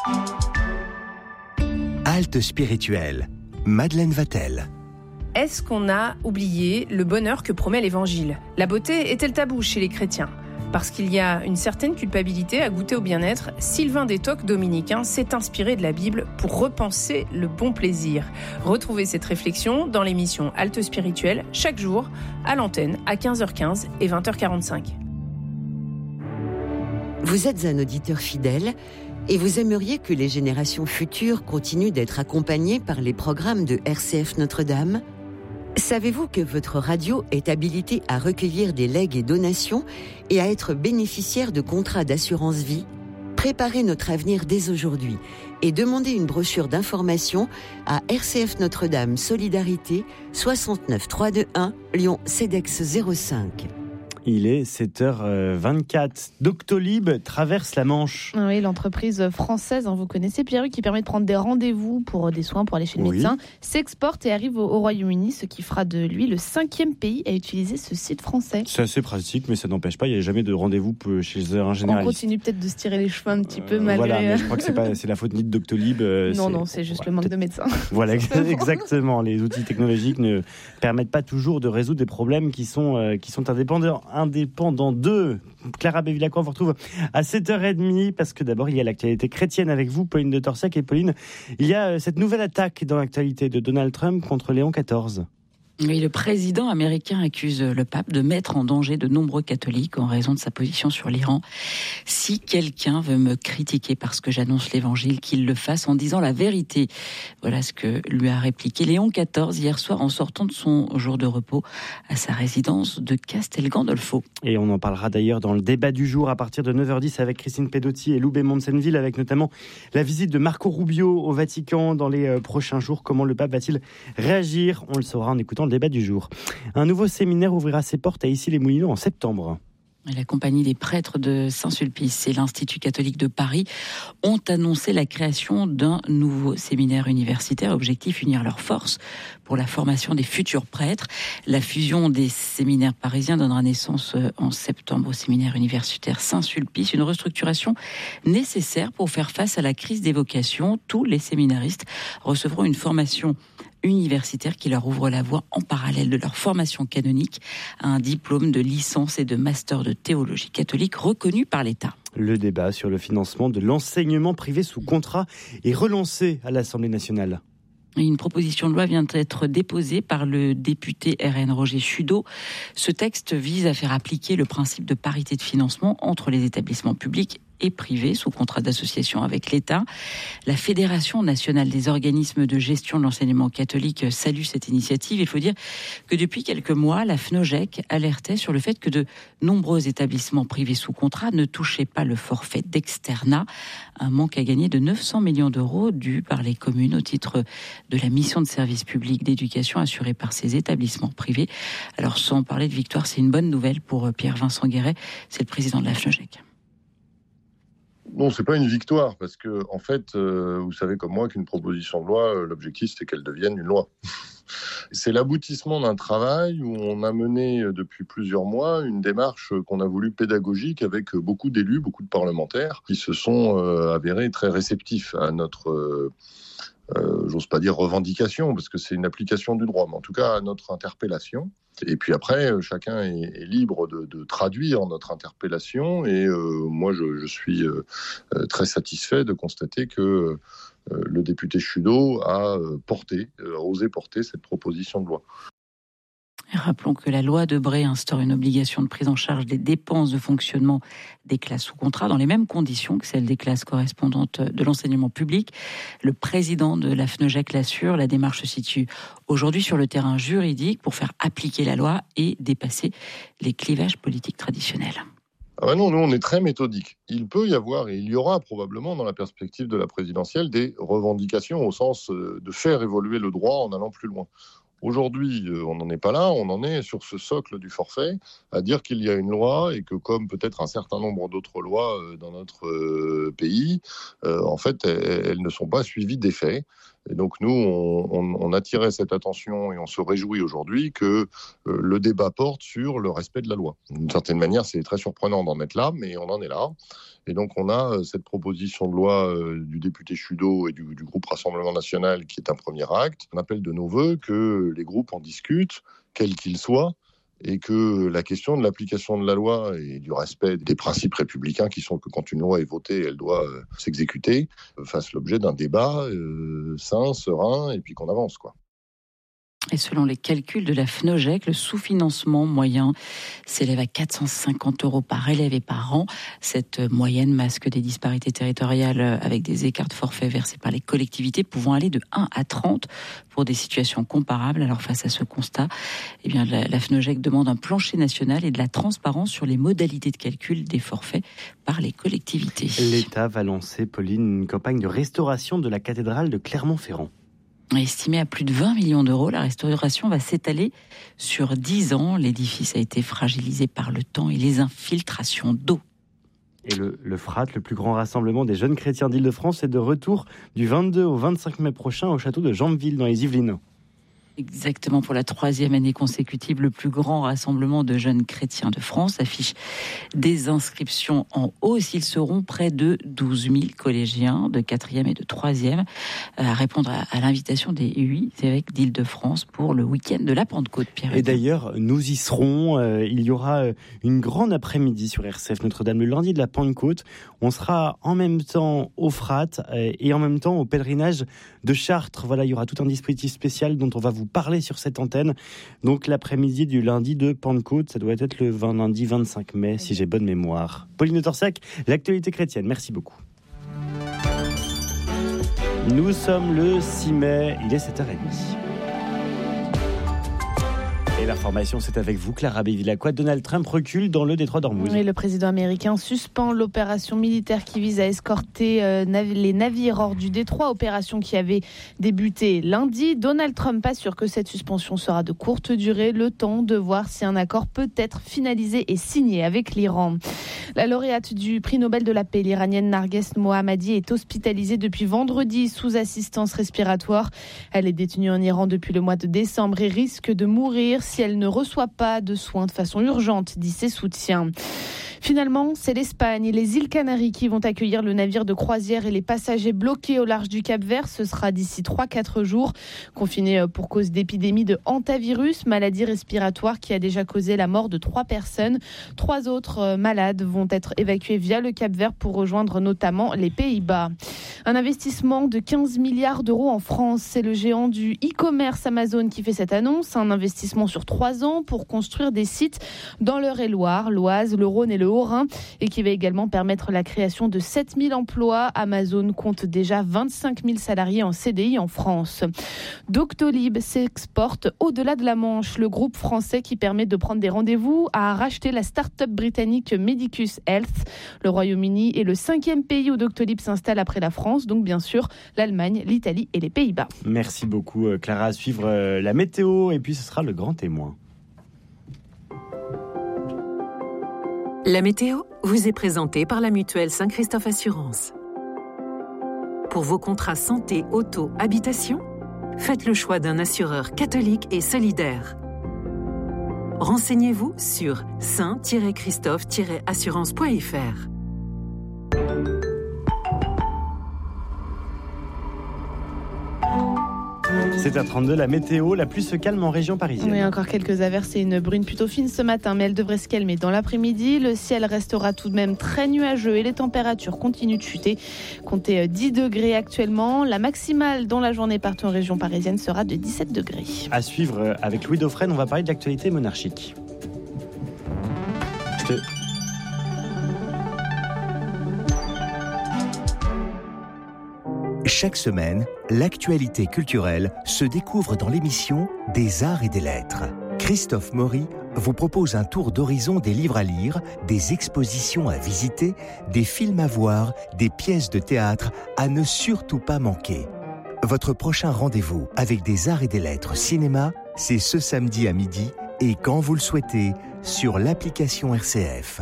Halte spirituelle. Madeleine Vatel. Est-ce qu'on a oublié le bonheur que promet l'Évangile ? La beauté est-elle taboue chez les chrétiens ? Parce qu'il y a une certaine culpabilité à goûter au bien-être, Sylvain Détoc, dominicain, s'est inspiré de la Bible pour repenser le bon plaisir. Retrouvez cette réflexion dans l'émission Halte spirituelle, chaque jour, à l'antenne, à quinze heures quinze et vingt heures quarante-cinq. Vous êtes un auditeur fidèle et vous aimeriez que les générations futures continuent d'être accompagnées par les programmes de R C F Notre-Dame ? Savez-vous que votre radio est habilitée à recueillir des legs et donations et à être bénéficiaire de contrats d'assurance vie ? Préparez notre avenir dès aujourd'hui et demandez une brochure d'information à R C F Notre-Dame Solidarité soixante-neuf trois cent vingt-et-un Lyon Cedex zéro cinq. Il est sept heures vingt-quatre. Doctolib traverse la Manche. Oui, l'entreprise française, hein, vous connaissez Pierre, qui permet de prendre des rendez-vous pour des soins, pour aller chez le Oui. médecin, s'exporte et arrive au, au Royaume-Uni, ce qui fera de lui le cinquième pays à utiliser ce site français. C'est assez pratique, mais ça n'empêche pas, il n'y a jamais de rendez-vous chez un généraliste. On continue peut-être de se tirer les cheveux un petit peu, malgré... Voilà, mais je crois que c'est pas, c'est la faute ni de Doctolib. Euh, non, c'est... non, c'est juste voilà, le manque peut-être... de médecins. Voilà, exactement. Les outils technologiques ne permettent pas toujours de résoudre des problèmes qui sont, euh, qui sont indépendants, indépendants d'eux. Clara Bévilacqua, on vous retrouve à sept heures trente, parce que d'abord, il y a l'actualité chrétienne avec vous, Pauline de Torsac. Et Pauline, il y a cette nouvelle attaque dans l'actualité de Donald Trump contre Léon quatorze. Oui, le président américain accuse le pape de mettre en danger de nombreux catholiques en raison de sa position sur l'Iran. Si quelqu'un veut me critiquer parce que j'annonce l'évangile, qu'il le fasse en disant la vérité. Voilà ce que lui a répliqué Léon quatorze hier soir en sortant de son jour de repos à sa résidence de Castel-Gandolfo. Et on en parlera d'ailleurs dans le débat du jour à partir de neuf heures dix avec Christine Pedotti et Lou Bémont-Senville, avec notamment la visite de Marco Rubio au Vatican dans les prochains jours. Comment le pape va-t-il réagir ? On le saura en écoutant le débat du jour. Un nouveau séminaire ouvrira ses portes à Issy-les-Moulineaux en septembre. La compagnie des prêtres de Saint-Sulpice et l'Institut catholique de Paris ont annoncé la création d'un nouveau séminaire universitaire. Objectif, unir leurs forces pour la formation des futurs prêtres. La fusion des séminaires parisiens donnera naissance en septembre au séminaire universitaire Saint-Sulpice. Une restructuration nécessaire pour faire face à la crise des vocations. Tous les séminaristes recevront une formation universitaires qui leur ouvrent la voie en parallèle de leur formation canonique à un diplôme de licence et de master de théologie catholique reconnu par l'État. Le débat sur le financement de l'enseignement privé sous contrat est relancé à l'Assemblée nationale. Une proposition de loi vient d'être déposée par le député R N Roger Chudeau. Ce texte vise à faire appliquer le principe de parité de financement entre les établissements publics et privés sous contrat d'association avec l'État. La Fédération nationale des organismes de gestion de l'enseignement catholique salue cette initiative. Il faut dire que depuis quelques mois, la FNOGEC alertait sur le fait que de nombreux établissements privés sous contrat ne touchaient pas le forfait d'externat, un manque à gagner de neuf cents millions d'euros dû par les communes au titre de la mission de service public d'éducation assurée par ces établissements privés. Alors sans parler de victoire, c'est une bonne nouvelle pour Pierre-Vincent Guéret, c'est le président de la FNOGEC. Non, c'est pas une victoire, parce que, en fait, euh, vous savez comme moi qu'une proposition de loi, euh, l'objectif, c'est qu'elle devienne une loi. C'est l'aboutissement d'un travail où on a mené euh, depuis plusieurs mois une démarche euh, qu'on a voulu pédagogique avec euh, beaucoup d'élus, beaucoup de parlementaires qui se sont euh, avérés très réceptifs à notre... Euh, Euh, j'ose pas dire revendication, parce que c'est une application du droit, mais en tout cas à notre interpellation. Et puis après, chacun est, est libre de, de traduire notre interpellation. Et euh, moi, je, je suis euh, très satisfait de constater que euh, le député Chudeau a porté, a osé porter cette proposition de loi. Et rappelons que la loi Debré instaure une obligation de prise en charge des dépenses de fonctionnement des classes sous contrat dans les mêmes conditions que celles des classes correspondantes de l'enseignement public. Le président de la FNOGEC l'assure, la démarche se situe aujourd'hui sur le terrain juridique pour faire appliquer la loi et dépasser les clivages politiques traditionnels. Ah ben non, nous on est très méthodique. Il peut y avoir, et il y aura probablement dans la perspective de la présidentielle, des revendications au sens de faire évoluer le droit en allant plus loin. Aujourd'hui, on n'en est pas là, on en est sur ce socle du forfait, à dire qu'il y a une loi et que comme peut-être un certain nombre d'autres lois dans notre pays, euh, en fait, elles, elles ne sont pas suivies des faits. Et donc nous, on, on, on attirait cette attention et on se réjouit aujourd'hui que euh, le débat porte sur le respect de la loi. D'une certaine manière, c'est très surprenant d'en être là, mais on en est là. Et donc on a euh, cette proposition de loi euh, du député Chudeau et du, du groupe Rassemblement National qui est un premier acte. On appelle de nos voeux que les groupes en discutent, quels qu'ils soient, et que la question de l'application de la loi et du respect des principes républicains qui sont que quand une loi est votée, elle doit euh, s'exécuter, euh, fasse l'objet d'un débat euh, sain, serein, et puis qu'on avance, quoi. Et selon les calculs de la FNOGEC, le sous-financement moyen s'élève à quatre cent cinquante euros par élève et par an. Cette moyenne masque des disparités territoriales avec des écarts de forfait versés par les collectivités pouvant aller de un à trente pour des situations comparables. Alors face à ce constat, eh bien, la, la FNOGEC demande un plancher national et de la transparence sur les modalités de calcul des forfaits par les collectivités. L'État va lancer, Pauline, une campagne de restauration de la cathédrale de Clermont-Ferrand. Estimée à plus de vingt millions d'euros, la restauration va s'étaler sur dix ans. L'édifice a été fragilisé par le temps et les infiltrations d'eau. Et le, le F R A T, le plus grand rassemblement des jeunes chrétiens d'Île-de-France, est de retour du vingt-deux au vingt-cinq mai prochain au château de Jambeville dans les Yvelines. Exactement, pour la troisième année consécutive, le plus grand rassemblement de jeunes chrétiens de France affiche des inscriptions en hausse. Ils seront près de douze mille collégiens de quatrième et de troisième à répondre à, à l'invitation des huit évêques d'Île-de-France pour le week-end de la Pentecôte. Pierre. Et d'ailleurs, nous y serons. Euh, il y aura une grande après-midi sur R C F Notre-Dame le lundi de la Pentecôte. On sera en même temps au F R A T euh, et en même temps au pèlerinage de Chartres. Voilà, il y aura tout un dispositif spécial dont on va vous parler sur cette antenne. Donc l'après-midi du lundi de Pentecôte, ça doit être le vingt, lundi vingt-cinq mai, si j'ai bonne mémoire. Pauline de Torsac, l'actualité chrétienne, merci beaucoup. Nous sommes le six mai, il est sept heures trente. Et l'information, c'est avec vous, Clara Bevilacqua. Donald Trump recule dans le détroit d'Ormuz. Oui, le président américain suspend l'opération militaire qui vise à escorter euh, nav- les navires hors du détroit, opération qui avait débuté lundi. Donald Trump assure que cette suspension sera de courte durée, le temps de voir si un accord peut être finalisé et signé avec l'Iran. La lauréate du prix Nobel de la paix, l'Iranienne Narges Mohammadi, est hospitalisée depuis vendredi sous assistance respiratoire. Elle est détenue en Iran depuis le mois de décembre et risque de mourir si elle ne reçoit pas de soins de façon urgente, dit ses soutiens. Finalement, c'est l'Espagne et les îles Canaries qui vont accueillir le navire de croisière et les passagers bloqués au large du Cap-Vert. Ce sera d'ici trois à quatre jours. Confinés pour cause d'épidémie de hantavirus, maladie respiratoire qui a déjà causé la mort de trois personnes. Trois autres malades vont être évacués via le Cap-Vert pour rejoindre notamment les Pays-Bas. Un investissement de quinze milliards d'euros en France. C'est le géant du e-commerce Amazon qui fait cette annonce. Un investissement sur trois ans pour construire des sites dans l'Eure-et-Loire, l'Oise, le Rhône et le Haut-Rhin et qui va également permettre la création de sept mille emplois. Amazon compte déjà vingt-cinq mille salariés en C D I en France. Doctolib s'exporte au-delà de la Manche. Le groupe français qui permet de prendre des rendez-vous a racheté la start-up britannique Medicus Health. Le Royaume-Uni est le cinquième pays où Doctolib s'installe après la France, donc bien sûr l'Allemagne, l'Italie et les Pays-Bas. Merci beaucoup Clara. À suivre la météo et puis ce sera le grand témoin. La météo vous est présentée par la mutuelle Saint-Christophe Assurance. Pour vos contrats santé, auto, habitation, faites le choix d'un assureur catholique et solidaire. Renseignez-vous sur saint tiret christophe tiret assurance point f r. sept heures trente-deux, la météo, la pluie se calme en région parisienne. Oui, encore quelques averses et une brune plutôt fine ce matin, mais elle devrait se calmer dans l'après-midi. Le ciel restera tout de même très nuageux et les températures continuent de chuter. Comptez dix degrés actuellement. La maximale dans la journée partout en région parisienne sera de dix-sept degrés. À suivre avec Louis Dauphren, on va parler de l'actualité monarchique. Je te... Chaque semaine, l'actualité culturelle se découvre dans l'émission Des Arts et des Lettres. Christophe Maury vous propose un tour d'horizon des livres à lire, des expositions à visiter, des films à voir, des pièces de théâtre à ne surtout pas manquer. Votre prochain rendez-vous avec Des Arts et des Lettres cinéma, c'est ce samedi à midi et quand vous le souhaitez sur l'application R C F.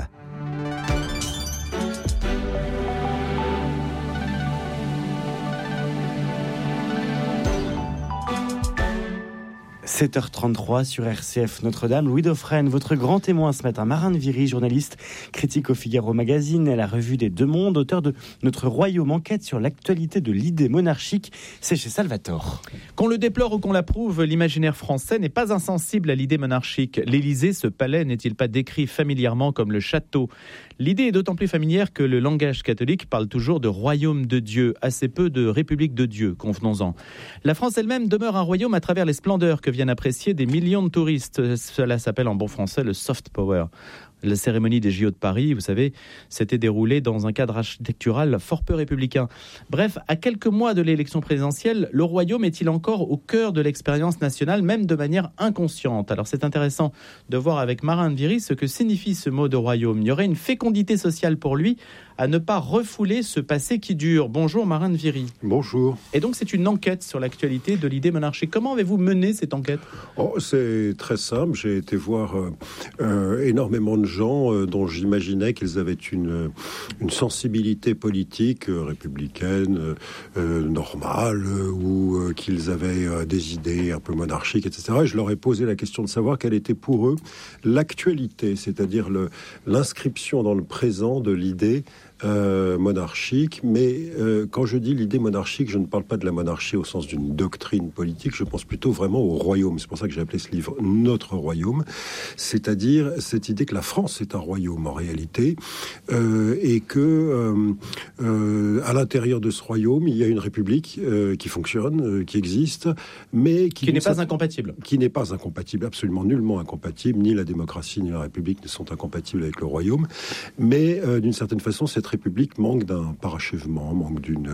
sept heures trente-trois sur R C F Notre-Dame. Louis Dauphren, votre grand témoin ce matin. Marin de Viry, journaliste, critique au Figaro Magazine et la revue des Deux Mondes, auteur de Notre Royaume, enquête sur l'actualité de l'idée monarchique. C'est chez Salvatore. Qu'on le déplore ou qu'on l'approuve, l'imaginaire français n'est pas insensible à l'idée monarchique. L'Élysée, ce palais, n'est-il pas décrit familièrement comme le château ? L'idée est d'autant plus familière que le langage catholique parle toujours de royaume de Dieu, assez peu de république de Dieu, convenons-en. La France elle-même demeure un royaume à travers les splendeurs que viennent apprécier des millions de touristes. Cela s'appelle en bon français le soft power. La cérémonie des J O de Paris, vous savez, s'était déroulée dans un cadre architectural fort peu républicain. Bref, à quelques mois de l'élection présidentielle, le royaume est-il encore au cœur de l'expérience nationale, même de manière inconsciente ? Alors c'est intéressant de voir avec Marin de Viry ce que signifie ce mot de royaume. Il y aurait une fécondité sociale pour lui à ne pas refouler ce passé qui dure. Bonjour Marin de Viry. Bonjour. Et donc c'est une enquête sur l'actualité de l'idée monarchique. Comment avez-vous mené cette enquête ? Oh, c'est très simple. J'ai été voir euh, euh, énormément de gens euh, dont j'imaginais qu'ils avaient une, une sensibilité politique euh, républicaine euh, normale euh, ou euh, qu'ils avaient euh, des idées un peu monarchiques, et cetera. Et je leur ai posé la question de savoir quelle était pour eux l'actualité, c'est-à-dire le, l'inscription dans le présent de l'idée Euh, monarchique, mais euh, quand je dis l'idée monarchique, je ne parle pas de la monarchie au sens d'une doctrine politique, je pense plutôt vraiment au royaume. C'est pour ça que j'ai appelé ce livre Notre Royaume, c'est-à-dire cette idée que la France est un royaume en réalité, euh, et que euh, euh, à l'intérieur de ce royaume, il y a une république euh, qui fonctionne, euh, qui existe, mais qui, qui n'est pas incompatible. Qui n'est pas incompatible, absolument nullement incompatible. Ni la démocratie ni la république ne sont incompatibles avec le royaume, mais euh, d'une certaine façon, cette République manque d'un parachèvement, manque d'une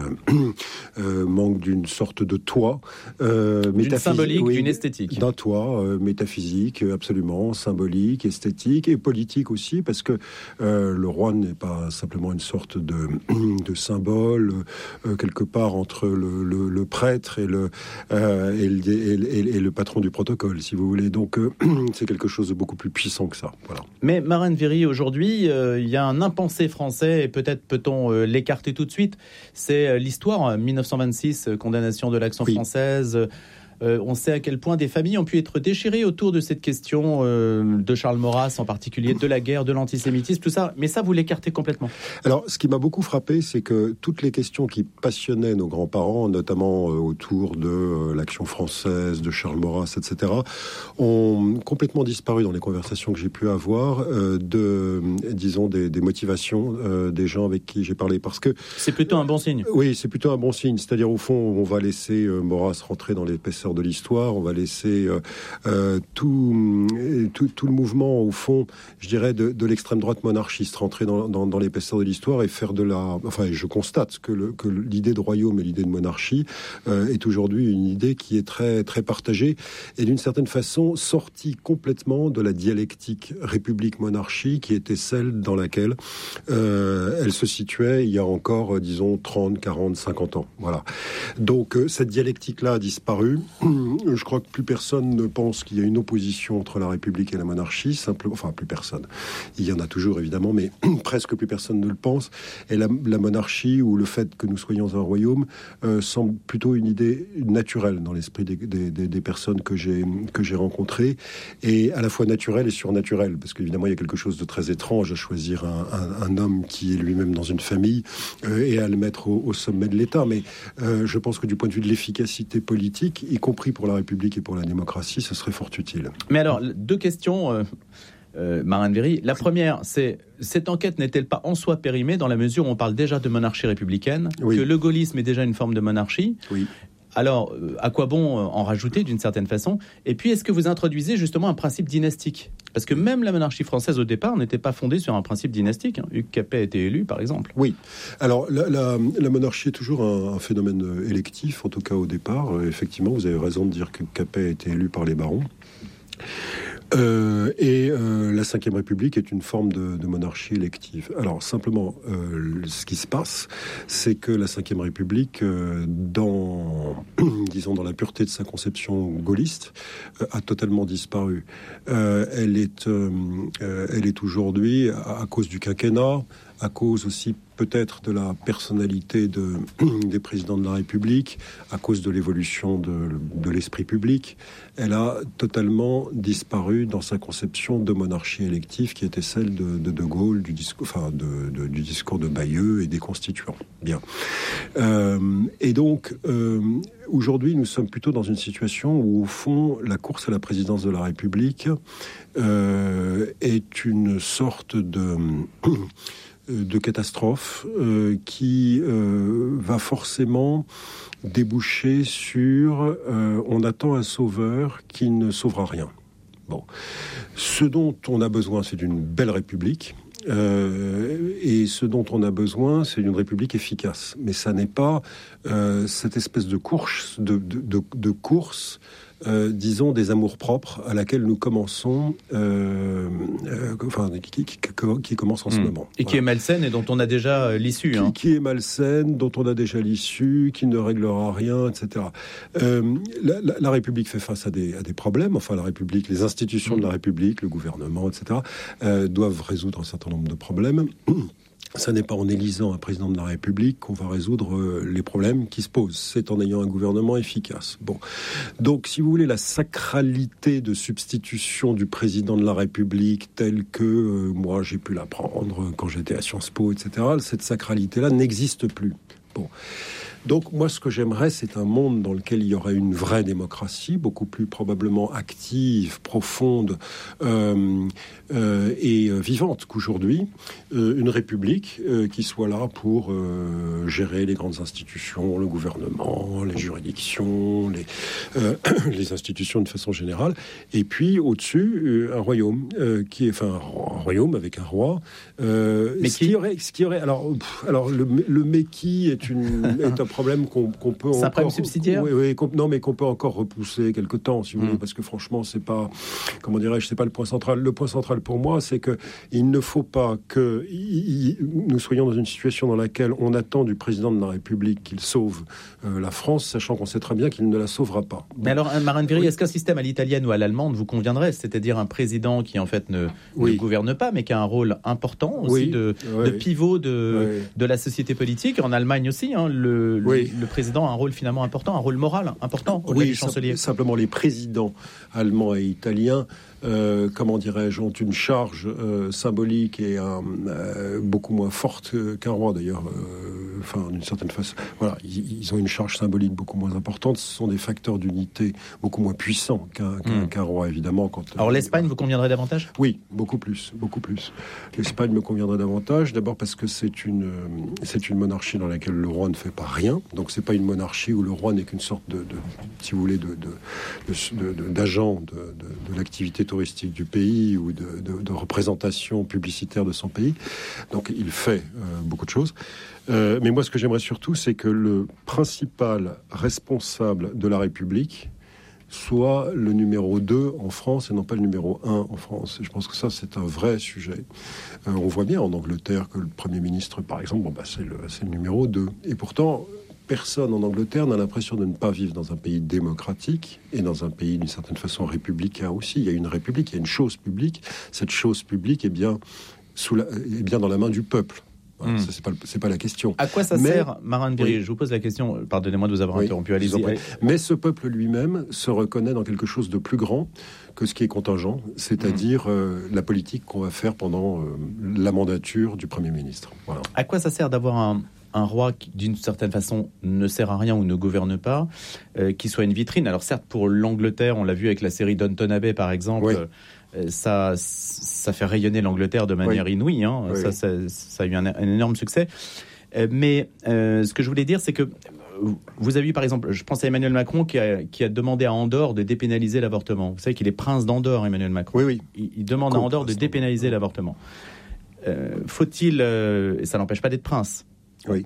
euh, manque d'une sorte de toit euh, d'une symbolique, oui, d'une esthétique, d'un toit euh, métaphysique, absolument symbolique, esthétique et politique aussi, parce que euh, le roi n'est pas simplement une sorte de, de symbole euh, quelque part entre le, le, le prêtre et le, euh, et, le, et, le, et le patron du protocole, si vous voulez. Donc euh, c'est quelque chose de beaucoup plus puissant que ça. Voilà. Mais Marin de Viry, aujourd'hui, il euh, y a un impensé français, et peut-être peut-on euh, l'écarter tout de suite. C'est euh, l'histoire, dix-neuf cent vingt-six, euh, condamnation de l'Action oui. française. Euh, on sait à quel point des familles ont pu être déchirées autour de cette question euh, de Charles Maurras, en particulier de la guerre, de l'antisémitisme, tout ça. Mais ça, vous l'écartez complètement. Alors, ce qui m'a beaucoup frappé, c'est que toutes les questions qui passionnaient nos grands-parents, notamment euh, autour de euh, l'Action française, de Charles Maurras, et cetera, ont complètement disparu dans les conversations que j'ai pu avoir euh, de, disons, des, des motivations euh, des gens avec qui j'ai parlé. Parce que c'est plutôt un bon signe. Oui, c'est plutôt un bon signe. C'est-à-dire, au fond, on va laisser euh, Maurras rentrer dans l'épaisseur de l'histoire, on va laisser euh, euh, tout, tout, tout le mouvement, au fond, je dirais, de, de l'extrême droite monarchiste rentrer dans, dans, dans l'épaisseur de l'histoire et faire de la... Enfin, je constate que, le, que l'idée de royaume et l'idée de monarchie euh, est aujourd'hui une idée qui est très, très partagée et d'une certaine façon sortie complètement de la dialectique république-monarchie qui était celle dans laquelle euh, elle se situait il y a encore, euh, disons, trente, quarante, cinquante ans. Voilà. Donc, euh, cette dialectique-là a disparu. Je crois que plus personne ne pense qu'il y a une opposition entre la République et la monarchie, simplement, enfin plus personne. Il y en a toujours évidemment, mais presque plus personne ne le pense. Et la, la monarchie ou le fait que nous soyons un royaume euh, semble plutôt une idée naturelle dans l'esprit des, des, des, des personnes que j'ai que j'ai rencontrées, et à la fois naturelle et surnaturelle, parce qu'évidemment il y a quelque chose de très étrange à choisir un, un, un homme qui est lui-même dans une famille euh, et à le mettre au, au sommet de l'État. Mais euh, je pense que du point de vue de l'efficacité politique, y compris pour la République et pour la démocratie, ce serait fort utile. Mais alors, deux questions, euh, euh, Marin de Viry. La première, c'est, cette enquête n'est-elle pas en soi périmée dans la mesure où on parle déjà de monarchie républicaine, oui. que le gaullisme est déjà une forme de monarchie ? Oui. Alors, à quoi bon en rajouter d'une certaine façon ? Et puis, est-ce que vous introduisez justement un principe dynastique ? Parce que même la monarchie française, au départ, n'était pas fondée sur un principe dynastique. Hein. Hugues Capet a été élu, par exemple. Oui. Alors, la, la, la monarchie est toujours un, un phénomène électif, en tout cas au départ. Euh, effectivement, vous avez raison de dire que Capet a été élu par les barons. Euh, et euh, la Cinquième République est une forme de, de monarchie élective. Alors simplement, euh, ce qui se passe, c'est que la Cinquième République, euh, dans, disons, dans la pureté de sa conception gaulliste, euh, a totalement disparu. Euh, elle est, euh, euh, elle est aujourd'hui, à, à cause du quinquennat, à cause aussi peut-être de la personnalité de, des présidents de la République, à cause de l'évolution de, de l'esprit public, elle a totalement disparu dans sa conception de monarchie élective qui était celle de De, de Gaulle, du discours, enfin de, de, du discours de Bayeux et des constituants. Bien. Euh, et donc, euh, aujourd'hui, nous sommes plutôt dans une situation où, au fond, la course à la présidence de la République euh, est une sorte de... de catastrophe euh, qui euh, va forcément déboucher sur euh, on attend un sauveur qui ne sauvera rien. Bon. Ce dont on a besoin, c'est d'une belle république. Euh, et ce dont on a besoin, c'est d'une république efficace. Mais ça n'est pas euh, cette espèce de course, de, de, de, de course euh, disons, des amours-propres à laquelle nous commençons, euh, euh, enfin, qui, qui, qui, qui commence en ce mmh. moment. Et qui voilà. est malsaine et dont on a déjà l'issue. Qui, hein. qui est malsaine, dont on a déjà l'issue, qui ne réglera rien, et cetera. Euh, la, la, la République fait face à des, à des problèmes. Enfin, la République, les institutions mmh. de la République, le gouvernement, et cetera, euh, doivent résoudre un certain nombre de problèmes. Ça n'est pas en élisant un président de la République qu'on va résoudre euh, les problèmes qui se posent. C'est en ayant un gouvernement efficace. Bon. Donc, si vous voulez, la sacralité de substitution du président de la République telle que euh, moi j'ai pu l'apprendre quand j'étais à Sciences Po, et cetera, cette sacralité-là n'existe plus. Bon. Donc, moi, ce que j'aimerais, c'est un monde dans lequel il y aurait une vraie démocratie, beaucoup plus probablement active, profonde euh, euh, et vivante qu'aujourd'hui. Euh, une république euh, qui soit là pour euh, gérer les grandes institutions, le gouvernement, les juridictions, les, euh, les institutions de façon générale. Et puis, au-dessus, euh, un royaume, euh, qui est, enfin, un royaume avec un roi. Euh, mais ce qui qui aurait, ce qui aurait, alors, pff, alors le, le mais qui est une est un problème qu'on, qu'on peut c'est encore... un problème subsidiaire. Oui, oui, non, mais qu'on peut encore repousser quelque temps, si vous mmh. voulez, parce que franchement, c'est pas, comment dirais-je, c'est pas le point central. Le point central pour moi, c'est que il ne faut pas que il, il, nous soyons dans une situation dans laquelle on attend du président de la République qu'il sauve euh, la France, sachant qu'on sait très bien qu'il ne la sauvera pas. Bon. Mais alors, Marine Viry, oui. est-ce qu'un système à l'italienne ou à l'allemande vous conviendrait, c'est-à-dire un président qui en fait ne, oui. ne gouverne pas, mais qui a un rôle important aussi oui. de, oui. de pivot de, oui. de la société politique. En Allemagne aussi, hein, le, oui. le, le président a un rôle finalement important, un rôle moral important au-delà oui, du chancelier. Simplement, les présidents allemands et italiens, euh, comment dirais-je, ont une charge euh, symbolique et un, euh, beaucoup moins forte qu'un roi d'ailleurs. Euh, enfin, d'une certaine façon, voilà, ils, ils ont une charge symbolique beaucoup moins importante. Ce sont des facteurs d'unité beaucoup moins puissants qu'un, qu'un, mmh. qu'un roi, évidemment. Quand, Alors euh, l'Espagne vous conviendrait davantage ? Oui, beaucoup plus, beaucoup plus. L'Espagne me conviendrait davantage. D'abord parce que c'est une, euh, c'est une monarchie dans laquelle le roi ne fait pas rien. Donc c'est pas une monarchie où le roi n'est qu'une sorte de, de si vous voulez, de, de, de, de, d'agent de, de, de l'activité touristique du pays ou de, de, de représentation publicitaire de son pays. Donc il fait euh, beaucoup de choses. Euh, mais moi, ce que j'aimerais surtout, c'est que le principal responsable de la République soit le numéro deux en France et non pas le numéro un en France. Et je pense que ça, c'est un vrai sujet. Euh, on voit bien en Angleterre que le Premier ministre, par exemple, bon, bah, c'est, le, c'est le numéro deux. Et pourtant, personne en Angleterre n'a l'impression de ne pas vivre dans un pays démocratique et dans un pays d'une certaine façon républicain aussi. Il y a une république, il y a une chose publique. Cette chose publique est bien, sous la, est bien dans la main du peuple. Voilà, mmh. Ça, c'est pas, c'est pas la question. À quoi ça Mais, sert, Marine Viry ? Oui. Je vous pose la question, pardonnez-moi de vous avoir oui, interrompu, allez-y. allez-y. Mais ce peuple lui-même se reconnaît dans quelque chose de plus grand que ce qui est contingent, c'est-à-dire mmh. euh, la politique qu'on va faire pendant euh, la mandature du Premier ministre. Voilà. À quoi ça sert d'avoir un... un roi qui, d'une certaine façon, ne sert à rien ou ne gouverne pas, euh, qui soit une vitrine. Alors certes, pour l'Angleterre, on l'a vu avec la série Downton Abbey, par exemple, oui. euh, ça, ça fait rayonner l'Angleterre de manière oui. inouïe. Hein. Oui. Ça, ça, ça a eu un, un énorme succès. Euh, mais euh, ce que je voulais dire, c'est que vous avez eu, par exemple, je pense à Emmanuel Macron qui a, qui a demandé à Andorre de dépénaliser l'avortement. Vous savez qu'il est prince d'Andorre, Emmanuel Macron. Oui, oui. Il, il demande Coupe, à Andorre de dépénaliser oui. l'avortement. Euh, faut-il, euh, et ça n'empêche pas d'être prince, oui.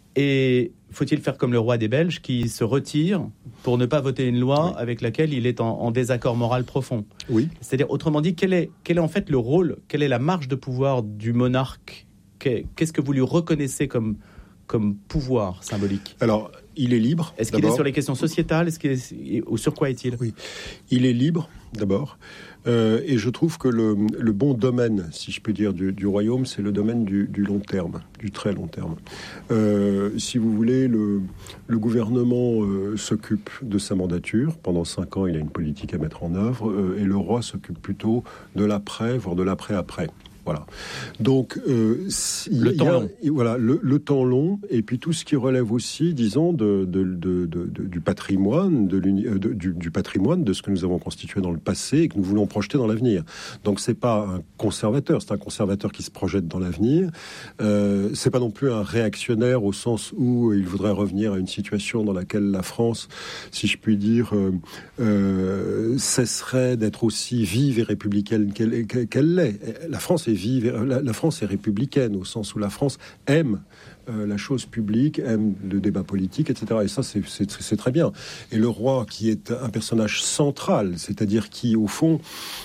Et faut-il faire comme le roi des Belges qui se retire pour ne pas voter une loi oui. avec laquelle il est en, en désaccord moral profond ? Oui. C'est-à-dire, autrement dit, quel est, quel est en fait le rôle, quelle est la marge de pouvoir du monarque ? Qu'est-ce que vous lui reconnaissez comme, comme pouvoir symbolique ? Alors, il est libre. Est-ce qu'il est sur les questions sociétales? Est-ce qu'il est... Ou sur quoi est-il? Oui, il est libre, d'abord. Euh, et je trouve que le, le bon domaine, si je peux dire, du, du royaume, c'est le domaine du, du long terme, du très long terme. Euh, si vous voulez, le, le gouvernement euh, s'occupe de sa mandature. Pendant cinq ans, il a une politique à mettre en œuvre. Euh, et le roi s'occupe plutôt de l'après, voire de l'après-après. Voilà. Donc, euh, le temps a, long. Voilà, le, le temps long, et puis tout ce qui relève aussi, disons, de, de, de, de, de, du patrimoine, de, de, du, du patrimoine, de ce que nous avons constitué dans le passé et que nous voulons projeter dans l'avenir. Donc, c'est pas un conservateur, c'est un conservateur qui se projette dans l'avenir. Euh, c'est pas non plus un réactionnaire au sens où il voudrait revenir à une situation dans laquelle la France, si je puis dire, euh, euh, cesserait d'être aussi vive et républicaine qu'elle, qu'elle l'est. La France est vive, la, la France est républicaine au sens où la France aime euh, la chose publique, aime le débat politique, et cetera. Et ça, c'est, c'est, c'est très bien. Et le roi, qui est un personnage central, c'est-à-dire qui, au fond,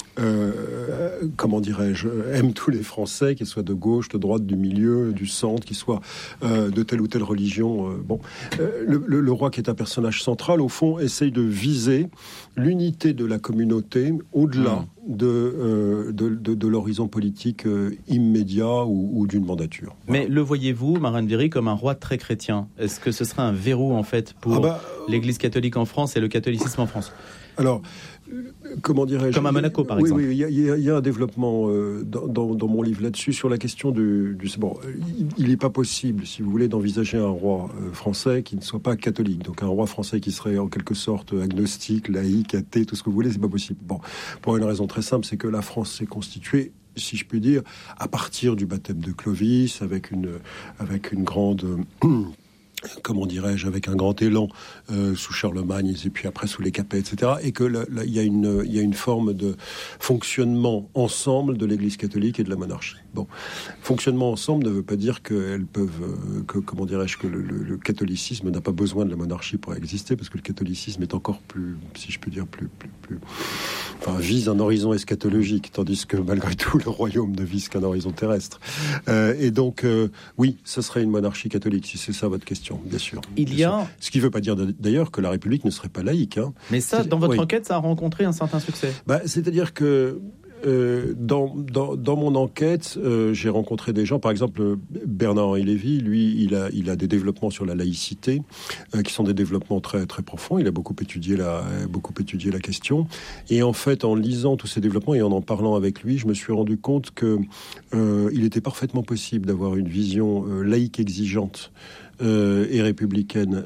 Euh, comment dirais-je, aime tous les Français, qu'ils soient de gauche, de droite, du milieu, du centre, qu'ils soient euh, de telle ou telle religion. Euh, bon, euh, le, le, le roi, qui est un personnage central, au fond, essaye de viser l'unité de la communauté au-delà mmh. de, euh, de, de, de l'horizon politique euh, immédiat ou, ou d'une mandature. Voilà. Mais le voyez-vous, Marine Viry, comme un roi très chrétien? Est-ce que ce serait un verrou, en fait, pour ah bah, l'Église catholique en France et le catholicisme en France? Alors, comment dirais-je? Comme à Monaco, par oui, exemple. Oui, il y, y, y a un développement euh, dans, dans, dans mon livre là-dessus sur la question du... du bon, il n'est pas possible, si vous voulez, d'envisager un roi euh, français qui ne soit pas catholique. Donc un roi français qui serait en quelque sorte agnostique, laïque, athée, tout ce que vous voulez, c'est pas possible. Bon, pour une raison très simple, c'est que la France s'est constituée, si je puis dire, à partir du baptême de Clovis, avec une, avec une grande... Euh, comment dirais-je, avec un grand élan euh, sous Charlemagne et puis après sous les Capets, et cetera. Et que il y a une il y a une forme de fonctionnement ensemble de l'Église catholique et de la monarchie. Bon, fonctionnement ensemble ne veut pas dire qu'elles peuvent, euh, que comment dirais-je, que le, le, le catholicisme n'a pas besoin de la monarchie pour exister, parce que le catholicisme est encore plus, si je peux dire, plus plus plus, enfin vise un horizon eschatologique, tandis que malgré tout le royaume ne vise qu'un horizon terrestre. Euh, et donc euh, oui, ce serait une monarchie catholique, si c'est ça votre question. Bien sûr. Il y a... Ce qui ne veut pas dire d'ailleurs que la République ne serait pas laïque. Hein. Mais ça, dans votre oui. enquête, ça a rencontré un certain succès. Bah, c'est-à-dire que euh, dans, dans, dans mon enquête, euh, j'ai rencontré des gens, par exemple Bernard-Henri Lévy, lui, il a, il a des développements sur la laïcité, euh, qui sont des développements très, très profonds. Il a beaucoup étudié, la, beaucoup étudié la question. Et en fait, en lisant tous ces développements et en en parlant avec lui, je me suis rendu compte que euh, il était parfaitement possible d'avoir une vision euh, laïque exigeante Euh, et républicaine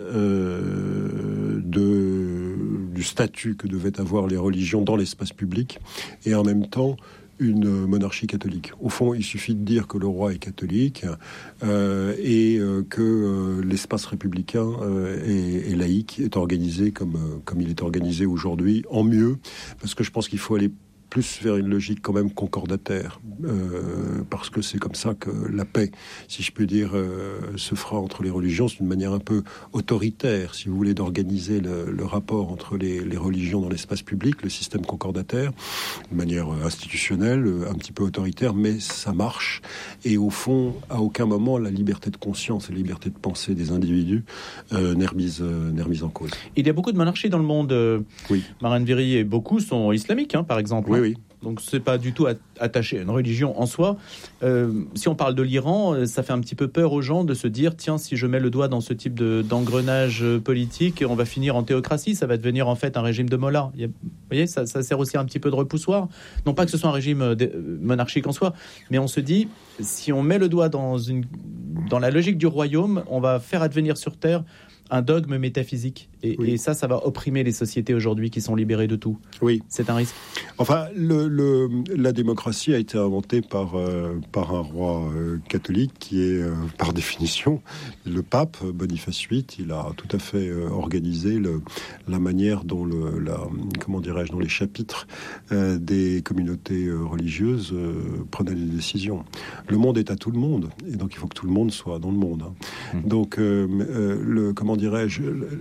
euh, de, du statut que devaient avoir les religions dans l'espace public, et en même temps une monarchie catholique. Au fond, il suffit de dire que le roi est catholique euh, et euh, que euh, l'espace républicain euh, et, et laïque est organisé comme, euh, comme il est organisé aujourd'hui, en mieux, parce que je pense qu'il faut aller plus vers une logique quand même concordataire, euh, parce que c'est comme ça que la paix, si je peux dire, euh, se fera entre les religions. C'est une manière un peu autoritaire, si vous voulez, d'organiser le, le rapport entre les, les religions dans l'espace public, le système concordataire, de manière institutionnelle, un petit peu autoritaire, mais ça marche. Et au fond, à aucun moment, la liberté de conscience et la liberté de pensée des individus euh, n'est remise, euh, n'est remise en cause. Il y a beaucoup de monarchies dans le monde, euh, oui. Marine Viry, et beaucoup sont islamiques, hein, par exemple. Oui, oui. Donc c'est pas du tout attaché à une religion en soi. Euh, si on parle de l'Iran, ça fait un petit peu peur aux gens de se dire tiens, si je mets le doigt dans ce type de, d'engrenage politique, on va finir en théocratie, ça va devenir en fait un régime de mollahs. Vous voyez, ça, ça sert aussi un petit peu de repoussoir. Non pas que ce soit un régime de, monarchique en soi, mais on se dit si on met le doigt dans, une, dans la logique du royaume, on va faire advenir sur Terre un dogme métaphysique. Et, oui. et ça, ça va opprimer les sociétés aujourd'hui qui sont libérées de tout. Oui. C'est un risque. Enfin, le, le, la démocratie a été inventée par, euh, par un roi euh, catholique qui est, euh, par définition, le pape Boniface huit. Il a tout à fait euh, organisé le, la manière dont, le, la, comment dirais-je, dont les chapitres euh, des communautés euh, religieuses euh, prenaient des décisions. Le monde est à tout le monde, et donc il faut que tout le monde soit dans le monde. Hein. Mmh. Donc, euh, euh, le, comment dirais-je... Il n'y a pas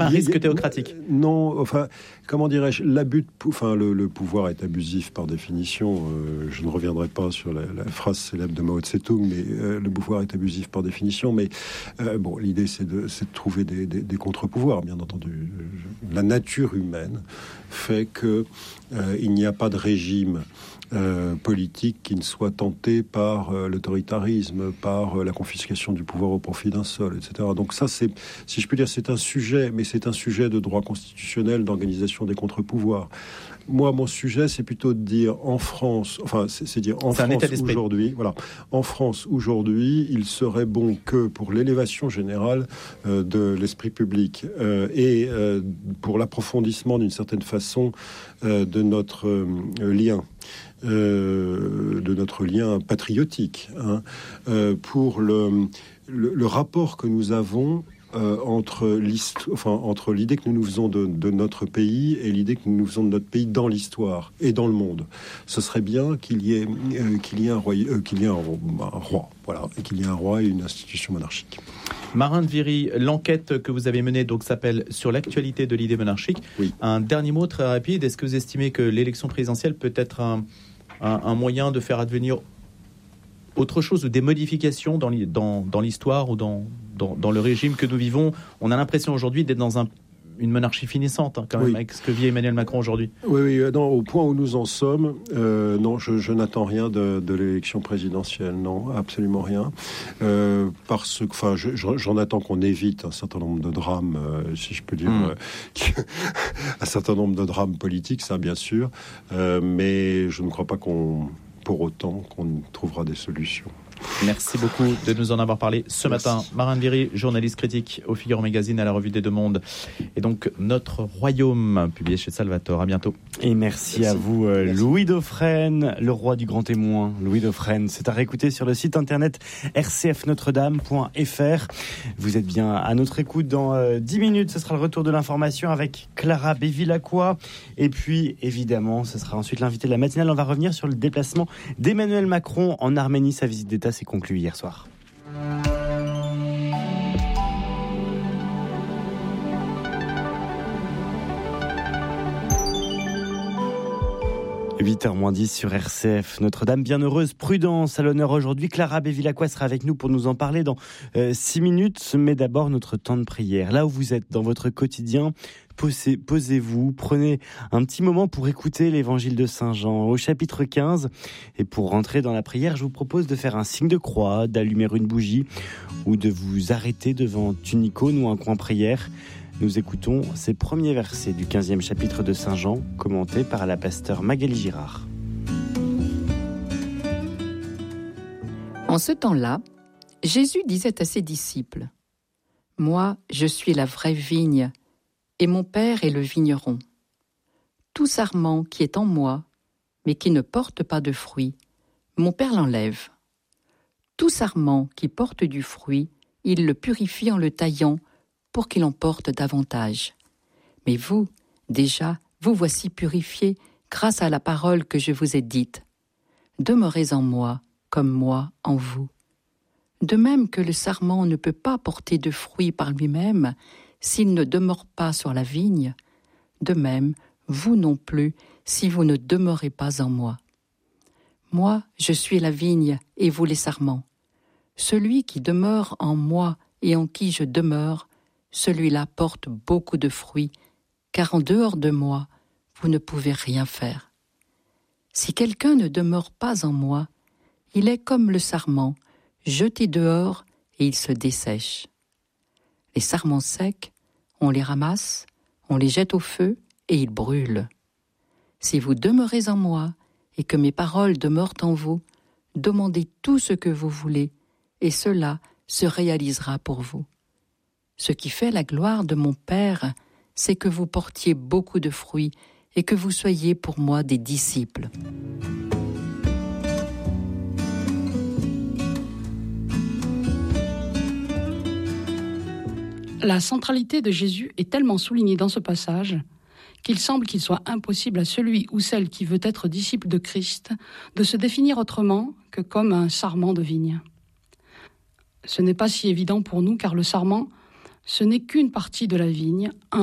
pas un risque théocratique. Non, enfin, comment dirais-je, l'abus, de, enfin, le, le pouvoir est abusif par définition. Euh, je ne reviendrai pas sur la, la phrase célèbre de Mao Tse-tung, mais euh, le pouvoir est abusif par définition. Mais euh, bon, l'idée, c'est de, c'est de trouver des, des, des contre-pouvoirs, bien entendu. La nature humaine fait que euh, il n'y a pas de régime Euh, politique qui ne soit tenté par euh, l'autoritarisme, par euh, la confiscation du pouvoir au profit d'un seul, et cetera. Donc ça, c'est, si je puis dire, c'est un sujet, mais c'est un sujet de droit constitutionnel, d'organisation des contre-pouvoirs. Moi, mon sujet, c'est plutôt de dire en France, enfin, c'est, c'est dire en c'est France aujourd'hui, voilà, en France aujourd'hui, il serait bon que pour l'élévation générale euh, de l'esprit public euh, et euh, pour l'approfondissement d'une certaine façon euh, de notre euh, lien. Euh, de notre lien patriotique, hein, euh, pour le, le, le rapport que nous avons euh, entre, enfin, entre l'idée que nous nous faisons de, de notre pays et l'idée que nous nous faisons de notre pays dans l'histoire et dans le monde. Ce serait bien qu'il y ait, euh, qu'il y ait, un, roi, euh, qu'il y ait un, un roi, voilà, et qu'il y ait un roi et une institution monarchique. Marin de Viry, l'enquête que vous avez menée donc s'appelle Sur l'actualité de l'idée monarchique. Oui. Un dernier mot très rapide. Est-ce que vous estimez que l'élection présidentielle peut être un, un, un moyen de faire advenir autre chose ou des modifications dans, dans, dans l'histoire ou dans, dans, dans le régime que nous vivons? On a l'impression aujourd'hui d'être dans un, une monarchie finissante, hein, quand même, oui. avec ce que vit Emmanuel Macron aujourd'hui. Oui, oui, non, au point où nous en sommes, euh, non, je, je n'attends rien de, de l'élection présidentielle, non, absolument rien. Euh, parce que, enfin, je, j'en attends qu'on évite un certain nombre de drames, euh, si je peux dire, mmh. euh, un certain nombre de drames politiques, ça, bien sûr, euh, mais je ne crois pas qu'on, pour autant, qu'on trouvera des solutions. Merci beaucoup de nous en avoir parlé ce Merci. matin. Marin de Viry, journaliste critique au Figaro Magazine, à la Revue des Deux Mondes. Et donc, Notre Royaume, publié chez Salvatore. À bientôt. Et merci, merci. à vous, merci. Louis Dauphren, le roi du grand témoin. Louis Dauphren, c'est à réécouter sur le site internet r c f notre dame point f r. Vous êtes bien à notre écoute dans euh, dix minutes. Ce sera le retour de l'information avec Clara Bévilacqua. Et puis, évidemment, ce sera ensuite l'invité de la matinale. On va revenir sur le déplacement d'Emmanuel Macron en Arménie. Sa visite d'État s'est conclue hier soir. huit heures moins dix sur R C F. Notre-Dame bienheureuse, prudence à l'honneur aujourd'hui. Clara Bévilacqua sera avec nous pour nous en parler dans euh, six minutes. Mais d'abord, notre temps de prière. Là où vous êtes dans votre quotidien, posez, posez-vous, prenez un petit moment pour écouter l'évangile de Saint Jean au chapitre quinze. Et pour rentrer dans la prière, je vous propose de faire un signe de croix, d'allumer une bougie ou de vous arrêter devant une icône ou un coin prière. Nous écoutons ces premiers versets du quinzième chapitre de Saint Jean, commentés par la pasteure Magali Girard. En ce temps-là, Jésus disait à ses disciples : « Moi, je suis la vraie vigne, et mon Père est le vigneron. Tout sarment qui est en moi, mais qui ne porte pas de fruit, mon Père l'enlève. Tout sarment qui porte du fruit, il le purifie en le taillant, pour qu'il en porte davantage. Mais vous, déjà, vous voici purifiés grâce à la parole que je vous ai dite. Demeurez en moi, comme moi en vous. De même que le sarment ne peut pas porter de fruits par lui-même s'il ne demeure pas sur la vigne, de même, vous non plus, si vous ne demeurez pas en moi. Moi, je suis la vigne et vous les sarments. Celui qui demeure en moi et en qui je demeure, celui-là porte beaucoup de fruits, car en dehors de moi, vous ne pouvez rien faire. Si quelqu'un ne demeure pas en moi, il est comme le sarment, jeté dehors et il se dessèche. Les sarments secs, on les ramasse, on les jette au feu et ils brûlent. Si vous demeurez en moi et que mes paroles demeurent en vous, demandez tout ce que vous voulez et cela se réalisera pour vous. Ce qui fait la gloire de mon Père, c'est que vous portiez beaucoup de fruits et que vous soyez pour moi des disciples. » La centralité de Jésus est tellement soulignée dans ce passage qu'il semble qu'il soit impossible à celui ou celle qui veut être disciple de Christ de se définir autrement que comme un sarment de vigne. Ce n'est pas si évident pour nous car le sarment Ce n'est qu'une partie de la vigne,